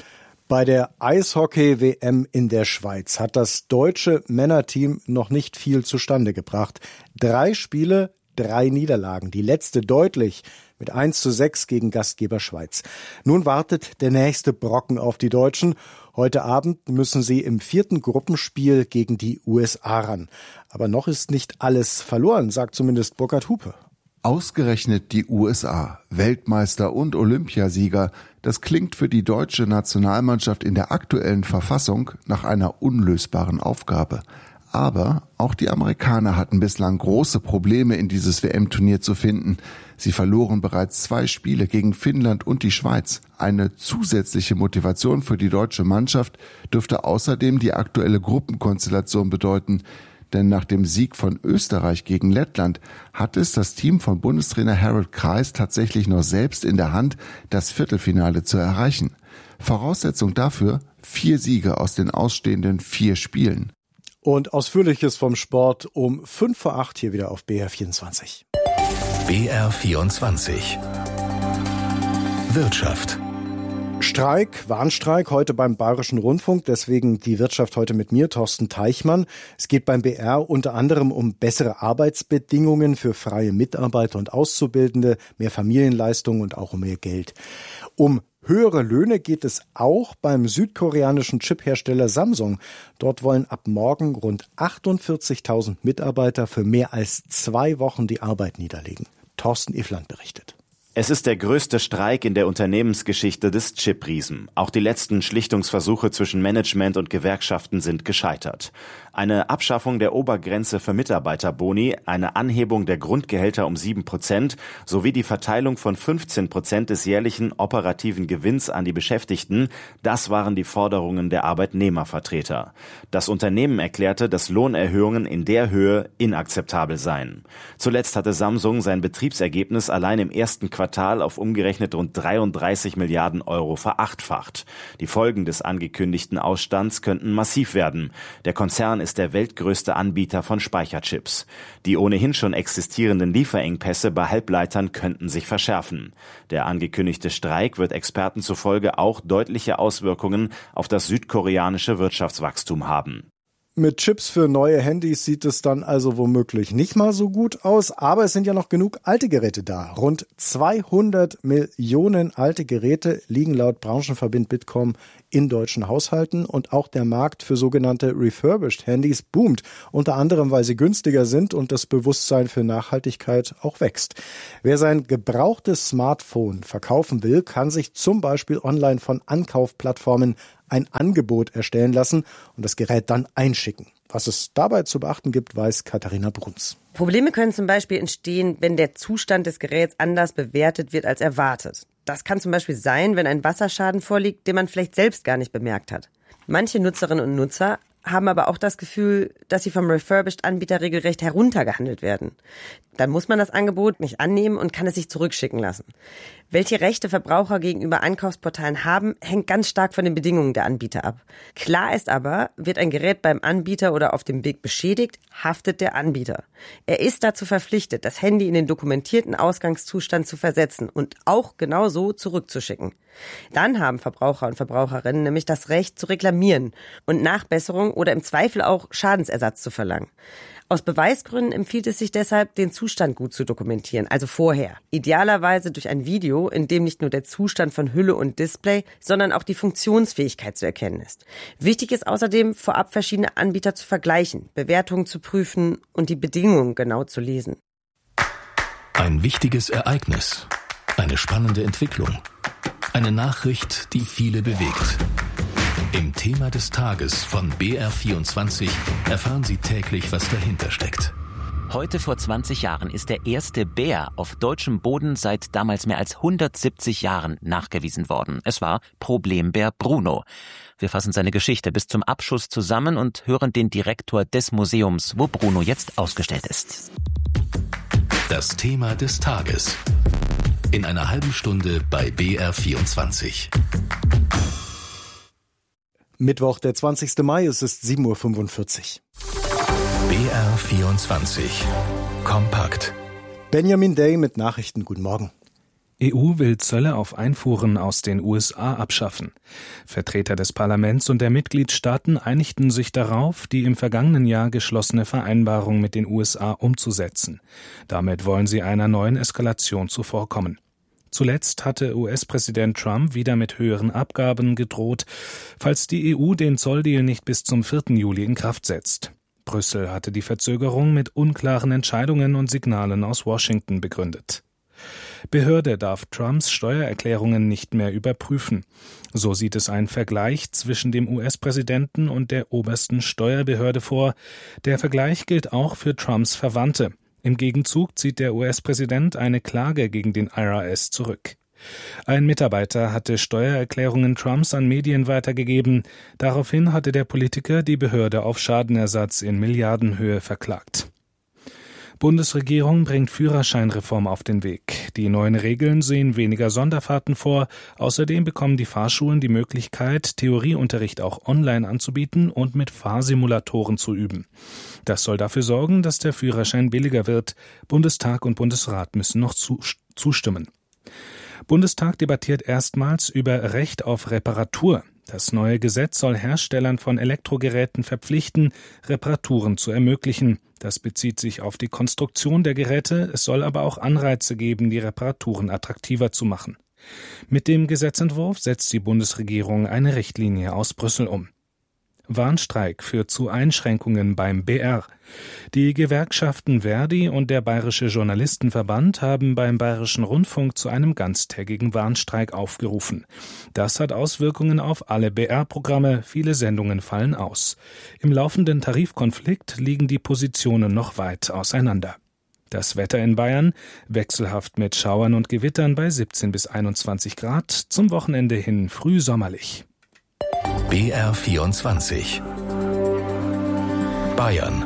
S4: Bei der Eishockey-W M in der Schweiz hat das deutsche Männerteam noch nicht viel zustande gebracht. Drei Spiele, drei Niederlagen, die letzte deutlich mit eins zu sechs gegen Gastgeber Schweiz. Nun wartet der nächste Brocken auf die Deutschen. Heute Abend müssen sie im vierten Gruppenspiel gegen die U S A ran. Aber noch ist nicht alles verloren, sagt zumindest Burkhard Hupe.
S9: Ausgerechnet die U S A, Weltmeister und Olympiasieger, das klingt für die deutsche Nationalmannschaft in der aktuellen Verfassung nach einer unlösbaren Aufgabe. Aber auch die Amerikaner hatten bislang große Probleme, in dieses W M-Turnier zu finden. Sie verloren bereits zwei Spiele gegen Finnland und die Schweiz. Eine zusätzliche Motivation für die deutsche Mannschaft dürfte außerdem die aktuelle Gruppenkonstellation bedeuten. Denn nach dem Sieg von Österreich gegen Lettland hat es das Team von Bundestrainer Harold Kreis tatsächlich noch selbst in der Hand, das Viertelfinale zu erreichen. Voraussetzung dafür: vier Siege aus den ausstehenden vier Spielen.
S4: Und Ausführliches vom Sport um fünf vor acht hier wieder auf B R vierundzwanzig.
S3: B R vierundzwanzig. Wirtschaft.
S4: Streik, Warnstreik heute beim Bayerischen Rundfunk, deswegen die Wirtschaft heute mit mir, Thorsten Teichmann. Es geht beim B R unter anderem um bessere Arbeitsbedingungen für freie Mitarbeiter und Auszubildende, mehr Familienleistungen und auch um mehr Geld. Um höhere Löhne geht es auch beim südkoreanischen Chiphersteller Samsung. Dort wollen ab morgen rund achtundvierzigtausend Mitarbeiter für mehr als zwei Wochen die Arbeit niederlegen. Thorsten Ifland berichtet.
S11: Es ist der größte Streik in der Unternehmensgeschichte des Chip-Riesen. Auch die letzten Schlichtungsversuche zwischen Management und Gewerkschaften sind gescheitert. Eine Abschaffung der Obergrenze für Mitarbeiterboni, eine Anhebung der Grundgehälter um sieben Prozent sowie die Verteilung von fünfzehn Prozent des jährlichen operativen Gewinns an die Beschäftigten, das waren die Forderungen der Arbeitnehmervertreter. Das Unternehmen erklärte, dass Lohnerhöhungen in der Höhe inakzeptabel seien. Zuletzt hatte Samsung sein Betriebsergebnis allein im ersten Quartal auf umgerechnet rund dreiunddreißig Milliarden Euro verachtfacht. Die Folgen des angekündigten Ausstands könnten massiv werden. Der Konzern ist der weltgrößte Anbieter von Speicherchips. Die ohnehin schon existierenden Lieferengpässe bei Halbleitern könnten sich verschärfen. Der angekündigte Streik wird Experten zufolge auch deutliche Auswirkungen auf das südkoreanische Wirtschaftswachstum haben.
S4: Mit Chips für neue Handys sieht es dann also womöglich nicht mal so gut aus, aber es sind ja noch genug alte Geräte da. Rund zweihundert Millionen alte Geräte liegen laut Branchenverband Bitkom in deutschen Haushalten und auch der Markt für sogenannte refurbished Handys boomt, unter anderem, weil sie günstiger sind und das Bewusstsein für Nachhaltigkeit auch wächst. Wer sein gebrauchtes Smartphone verkaufen will, kann sich zum Beispiel online von Ankaufplattformen ein Angebot erstellen lassen und das Gerät dann einschicken. Was es dabei zu beachten gibt, weiß Katharina Bruns.
S12: Probleme können zum Beispiel entstehen, wenn der Zustand des Geräts anders bewertet wird als erwartet. Das kann zum Beispiel sein, wenn ein Wasserschaden vorliegt, den man vielleicht selbst gar nicht bemerkt hat. Manche Nutzerinnen und Nutzer haben aber auch das Gefühl, dass sie vom Refurbished-Anbieter regelrecht heruntergehandelt werden. Dann muss man das Angebot nicht annehmen und kann es sich zurückschicken lassen. Welche Rechte Verbraucher gegenüber Einkaufsportalen haben, hängt ganz stark von den Bedingungen der Anbieter ab. Klar ist aber, wird ein Gerät beim Anbieter oder auf dem Weg beschädigt, haftet der Anbieter. Er ist dazu verpflichtet, das Handy in den dokumentierten Ausgangszustand zu versetzen und auch genauso zurückzuschicken. Dann haben Verbraucher und Verbraucherinnen nämlich das Recht zu reklamieren und Nachbesserung oder im Zweifel auch Schadensersatz zu verlangen. Aus Beweisgründen empfiehlt es sich deshalb, den Zustand gut zu dokumentieren, also vorher. Idealerweise durch ein Video, in dem nicht nur der Zustand von Hülle und Display, sondern auch die Funktionsfähigkeit zu erkennen ist. Wichtig ist außerdem, vorab verschiedene Anbieter zu vergleichen, Bewertungen zu prüfen und die Bedingungen genau zu lesen.
S3: Ein wichtiges Ereignis, eine spannende Entwicklung, eine Nachricht, die viele bewegt. Im Thema des Tages von B R vierundzwanzig erfahren Sie täglich, was dahinter steckt.
S23: Heute vor zwanzig Jahren ist der erste Bär auf deutschem Boden seit damals mehr als hundertsiebzig Jahren nachgewiesen worden. Es war Problembär Bruno. Wir fassen seine Geschichte bis zum Abschuss zusammen und hören den Direktor des Museums, wo Bruno jetzt ausgestellt ist.
S3: Das Thema des Tages. In einer halben Stunde bei B R vierundzwanzig.
S4: Mittwoch, der zwanzigsten Mai, es ist sieben Uhr fünfundvierzig.
S3: B R vierundzwanzig. Kompakt.
S4: Benjamin Day mit Nachrichten. Guten Morgen.
S15: E U will Zölle auf Einfuhren aus den U S A abschaffen. Vertreter des Parlaments und der Mitgliedstaaten einigten sich darauf, die im vergangenen Jahr geschlossene Vereinbarung mit den U S A umzusetzen. Damit wollen sie einer neuen Eskalation zuvorkommen. Zuletzt hatte U S-Präsident Trump wieder mit höheren Abgaben gedroht, falls die E U den Zolldeal nicht bis zum vierten Juli in Kraft setzt. Brüssel hatte die Verzögerung mit unklaren Entscheidungen und Signalen aus Washington begründet. Behörde darf Trumps Steuererklärungen nicht mehr überprüfen. So sieht es ein Vergleich zwischen dem U S-Präsidenten und der obersten Steuerbehörde vor. Der Vergleich gilt auch für Trumps Verwandte. Im Gegenzug zieht der U S-Präsident eine Klage gegen den I R S zurück. Ein Mitarbeiter hatte Steuererklärungen Trumps an Medien weitergegeben. Daraufhin hatte der Politiker die Behörde auf Schadenersatz in Milliardenhöhe verklagt. Bundesregierung bringt Führerscheinreform auf den Weg. Die neuen Regeln sehen weniger Sonderfahrten vor. Außerdem bekommen die Fahrschulen die Möglichkeit, Theorieunterricht auch online anzubieten und mit Fahrsimulatoren zu üben. Das soll dafür sorgen, dass der Führerschein billiger wird. Bundestag und Bundesrat müssen noch zustimmen. Bundestag debattiert erstmals über Recht auf Reparatur. Das neue Gesetz soll Herstellern von Elektrogeräten verpflichten, Reparaturen zu ermöglichen. Das bezieht sich auf die Konstruktion der Geräte, es soll aber auch Anreize geben, die Reparaturen attraktiver zu machen. Mit dem Gesetzentwurf setzt die Bundesregierung eine Richtlinie aus Brüssel um. Warnstreik führt zu Einschränkungen beim B R. Die Gewerkschaften Verdi und der Bayerische Journalistenverband haben beim Bayerischen Rundfunk zu einem ganztägigen Warnstreik aufgerufen. Das hat Auswirkungen auf alle B R-Programme, viele Sendungen fallen aus. Im laufenden Tarifkonflikt liegen die Positionen noch weit auseinander. Das Wetter in Bayern, wechselhaft mit Schauern und Gewittern bei siebzehn bis einundzwanzig Grad, zum Wochenende hin frühsommerlich.
S3: B R vierundzwanzig Bayern.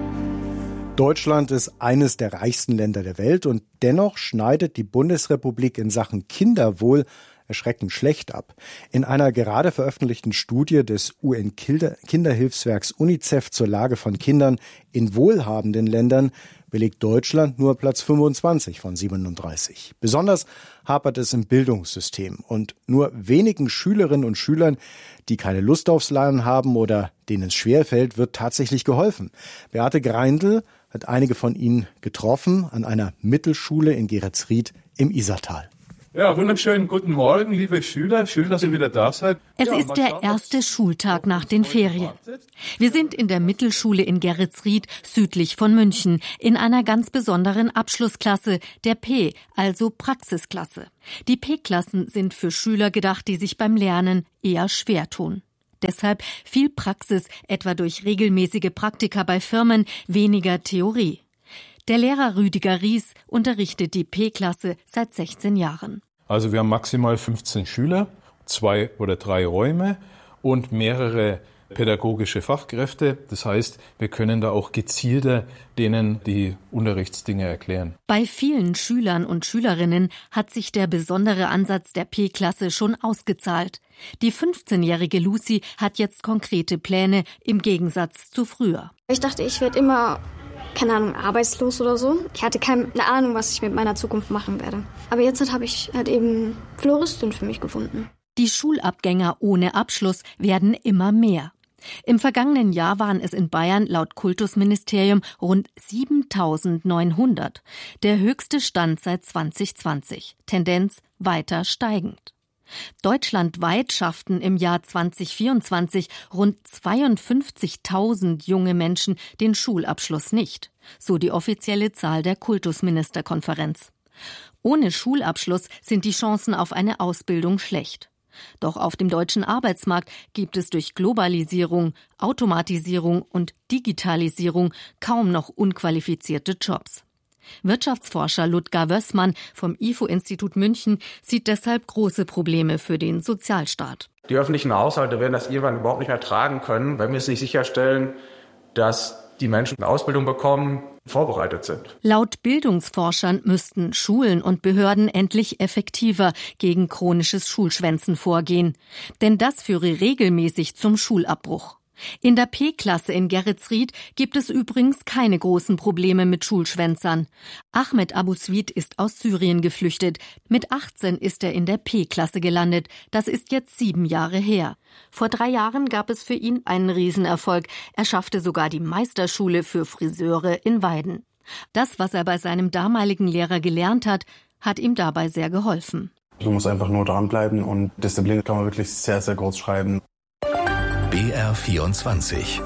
S4: Deutschland ist eines der reichsten Länder der Welt und dennoch schneidet die Bundesrepublik in Sachen Kinderwohl erschreckend schlecht ab. In einer gerade veröffentlichten Studie des U N-Kinderhilfswerks UNICEF zur Lage von Kindern in wohlhabenden Ländern belegt Deutschland nur Platz fünfundzwanzig von siebenunddreißig. Besonders hapert es im Bildungssystem und nur wenigen Schülerinnen und Schülern, die keine Lust aufs Lernen haben oder denen es schwerfällt, wird tatsächlich geholfen. Beate Greindl hat einige von ihnen getroffen an einer Mittelschule in Geretsried im Isartal.
S13: Ja, wunderschönen guten Morgen, liebe Schüler. Schön, dass ihr wieder da seid.
S14: Es
S13: ja,
S14: ist der erste Schultag nach den Ferien. Wir sind in der Mittelschule in Geretsried, südlich von München, in einer ganz besonderen Abschlussklasse, der P, also Praxisklasse. Die P-Klassen sind für Schüler gedacht, die sich beim Lernen eher schwer tun. Deshalb viel Praxis, etwa durch regelmäßige Praktika bei Firmen, weniger Theorie. Der Lehrer Rüdiger Ries unterrichtet die P-Klasse seit sechzehn Jahren.
S13: Also wir haben maximal fünfzehn Schüler, zwei oder drei Räume und mehrere pädagogische Fachkräfte. Das heißt, wir können da auch gezielter denen die Unterrichtsdinge erklären.
S14: Bei vielen Schülern und Schülerinnen hat sich der besondere Ansatz der P-Klasse schon ausgezahlt. Die fünfzehnjährige Lucy hat jetzt konkrete Pläne im Gegensatz zu früher.
S16: Ich dachte, ich werde immer, keine Ahnung, arbeitslos oder so. Ich hatte keine Ahnung, was ich mit meiner Zukunft machen werde. Aber jetzt habe ich halt eben Floristin für mich gefunden.
S14: Die Schulabgänger ohne Abschluss werden immer mehr. Im vergangenen Jahr waren es in Bayern laut Kultusministerium rund siebentausendneunhundert. Der höchste Stand seit zwanzig zwanzig. Tendenz weiter steigend. Deutschlandweit schafften im Jahr zwanzig vierundzwanzig rund zweiundfünfzigtausend junge Menschen den Schulabschluss nicht, so die offizielle Zahl der Kultusministerkonferenz. Ohne Schulabschluss sind die Chancen auf eine Ausbildung schlecht. Doch auf dem deutschen Arbeitsmarkt gibt es durch Globalisierung, Automatisierung und Digitalisierung kaum noch unqualifizierte Jobs. Wirtschaftsforscher Ludger Wössmann vom I F O-Institut München sieht deshalb große Probleme für den Sozialstaat.
S24: Die öffentlichen Haushalte werden das irgendwann überhaupt nicht mehr tragen können, wenn wir es nicht sicherstellen, dass die Menschen eine Ausbildung bekommen, vorbereitet sind.
S14: Laut Bildungsforschern müssten Schulen und Behörden endlich effektiver gegen chronisches Schulschwänzen vorgehen. Denn das führe regelmäßig zum Schulabbruch. In der P-Klasse in Geretsried gibt es übrigens keine großen Probleme mit Schulschwänzern. Ahmed Abuswid ist aus Syrien geflüchtet. Mit achtzehn ist er in der P-Klasse gelandet. Das ist jetzt sieben Jahre her. Vor drei Jahren gab es für ihn einen Riesenerfolg. Er schaffte sogar die Meisterschule für Friseure in Weiden. Das, was er bei seinem damaligen Lehrer gelernt hat, hat ihm dabei sehr geholfen.
S25: Du musst einfach nur dranbleiben und Disziplin kann man wirklich sehr, sehr groß schreiben.
S3: B R vierundzwanzig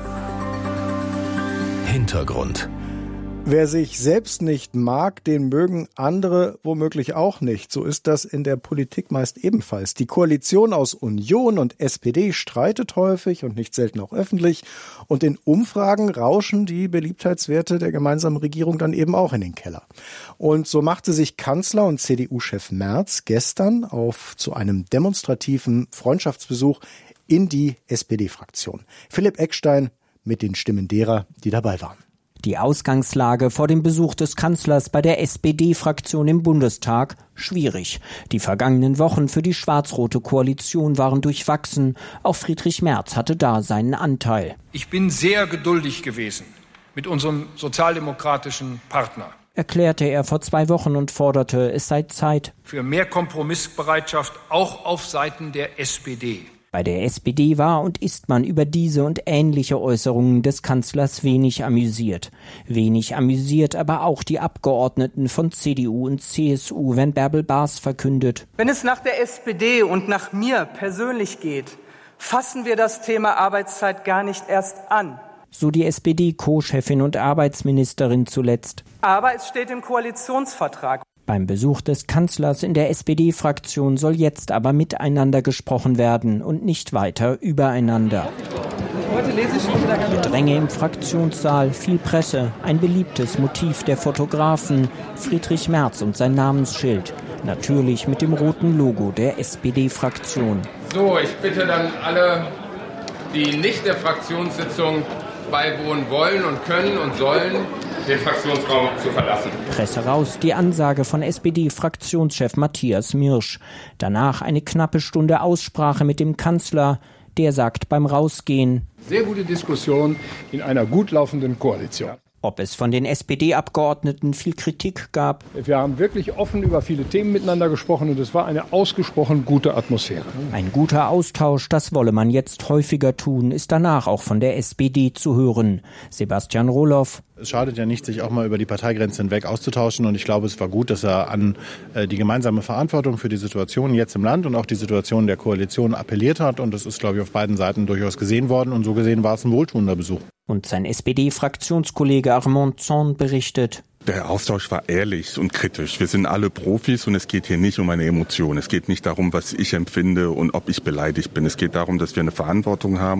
S3: Hintergrund.
S4: Wer sich selbst nicht mag, den mögen andere womöglich auch nicht. So ist das in der Politik meist ebenfalls. Die Koalition aus Union und S P D streitet häufig und nicht selten auch öffentlich. Und in Umfragen rauschen die Beliebtheitswerte der gemeinsamen Regierung dann eben auch in den Keller. Und so machte sich Kanzler und C D U-Chef Merz gestern auf zu einem demonstrativen Freundschaftsbesuch in die S P D-Fraktion. Philipp Eckstein mit den Stimmen derer, die dabei waren.
S26: Die Ausgangslage vor dem Besuch des Kanzlers bei der S P D-Fraktion im Bundestag schwierig. Die vergangenen Wochen für die schwarz-rote Koalition waren durchwachsen. Auch Friedrich Merz hatte da seinen Anteil.
S27: Ich bin sehr geduldig gewesen mit unserem sozialdemokratischen Partner,
S26: erklärte er vor zwei Wochen und forderte, es sei Zeit
S27: für mehr Kompromissbereitschaft auch auf Seiten der S P D.
S26: Bei der S P D war und ist man über diese und ähnliche Äußerungen des Kanzlers wenig amüsiert. Wenig amüsiert aber auch die Abgeordneten von C D U und C S U, wenn Bärbel Baas verkündet:
S28: Wenn es nach der S P D und nach mir persönlich geht,
S10: Fassen wir das Thema Arbeitszeit gar nicht erst an.
S26: So die S P D-Co-Chefin und Arbeitsministerin zuletzt.
S10: Aber es steht im Koalitionsvertrag.
S26: Beim Besuch des Kanzlers in der S P D-Fraktion soll jetzt aber miteinander gesprochen werden und nicht weiter übereinander. Gedränge im Fraktionssaal, viel Presse, ein beliebtes Motiv der Fotografen, Friedrich Merz und sein Namensschild. Natürlich mit dem roten Logo der S P D-Fraktion.
S17: So, ich bitte dann alle, die nicht der Fraktionssitzung beiwohnen wollen und können und sollen, den Fraktionsraum zu verlassen.
S26: Presse raus, die Ansage von S P D-Fraktionschef Matthias Mirsch. Danach eine knappe Stunde Aussprache mit dem Kanzler. Der sagt beim Rausgehen:
S27: Sehr gute Diskussion in einer gut laufenden Koalition.
S26: Ob es von den S P D-Abgeordneten viel Kritik gab?
S27: Wir haben wirklich offen über viele Themen miteinander gesprochen und es war eine ausgesprochen gute Atmosphäre.
S26: Ein guter Austausch, das wolle man jetzt häufiger tun, ist danach auch von der S P D zu hören. Sebastian Rohloff.
S18: Es schadet ja nicht, sich auch mal über die Parteigrenze hinweg auszutauschen. Und ich glaube, es war gut, dass er an äh, die gemeinsame Verantwortung für die Situation jetzt im Land und auch die Situation der Koalition appelliert hat. Und das ist, glaube ich, auf beiden Seiten durchaus gesehen worden. Und so gesehen war es ein wohltuender Besuch.
S26: Und sein S P D-Fraktionskollege Armand Zorn berichtet:
S19: Der Austausch war ehrlich und kritisch. Wir sind alle Profis und es geht hier nicht um eine Emotion. Es geht nicht darum, was ich empfinde und ob ich beleidigt bin. Es geht darum, dass wir eine Verantwortung haben.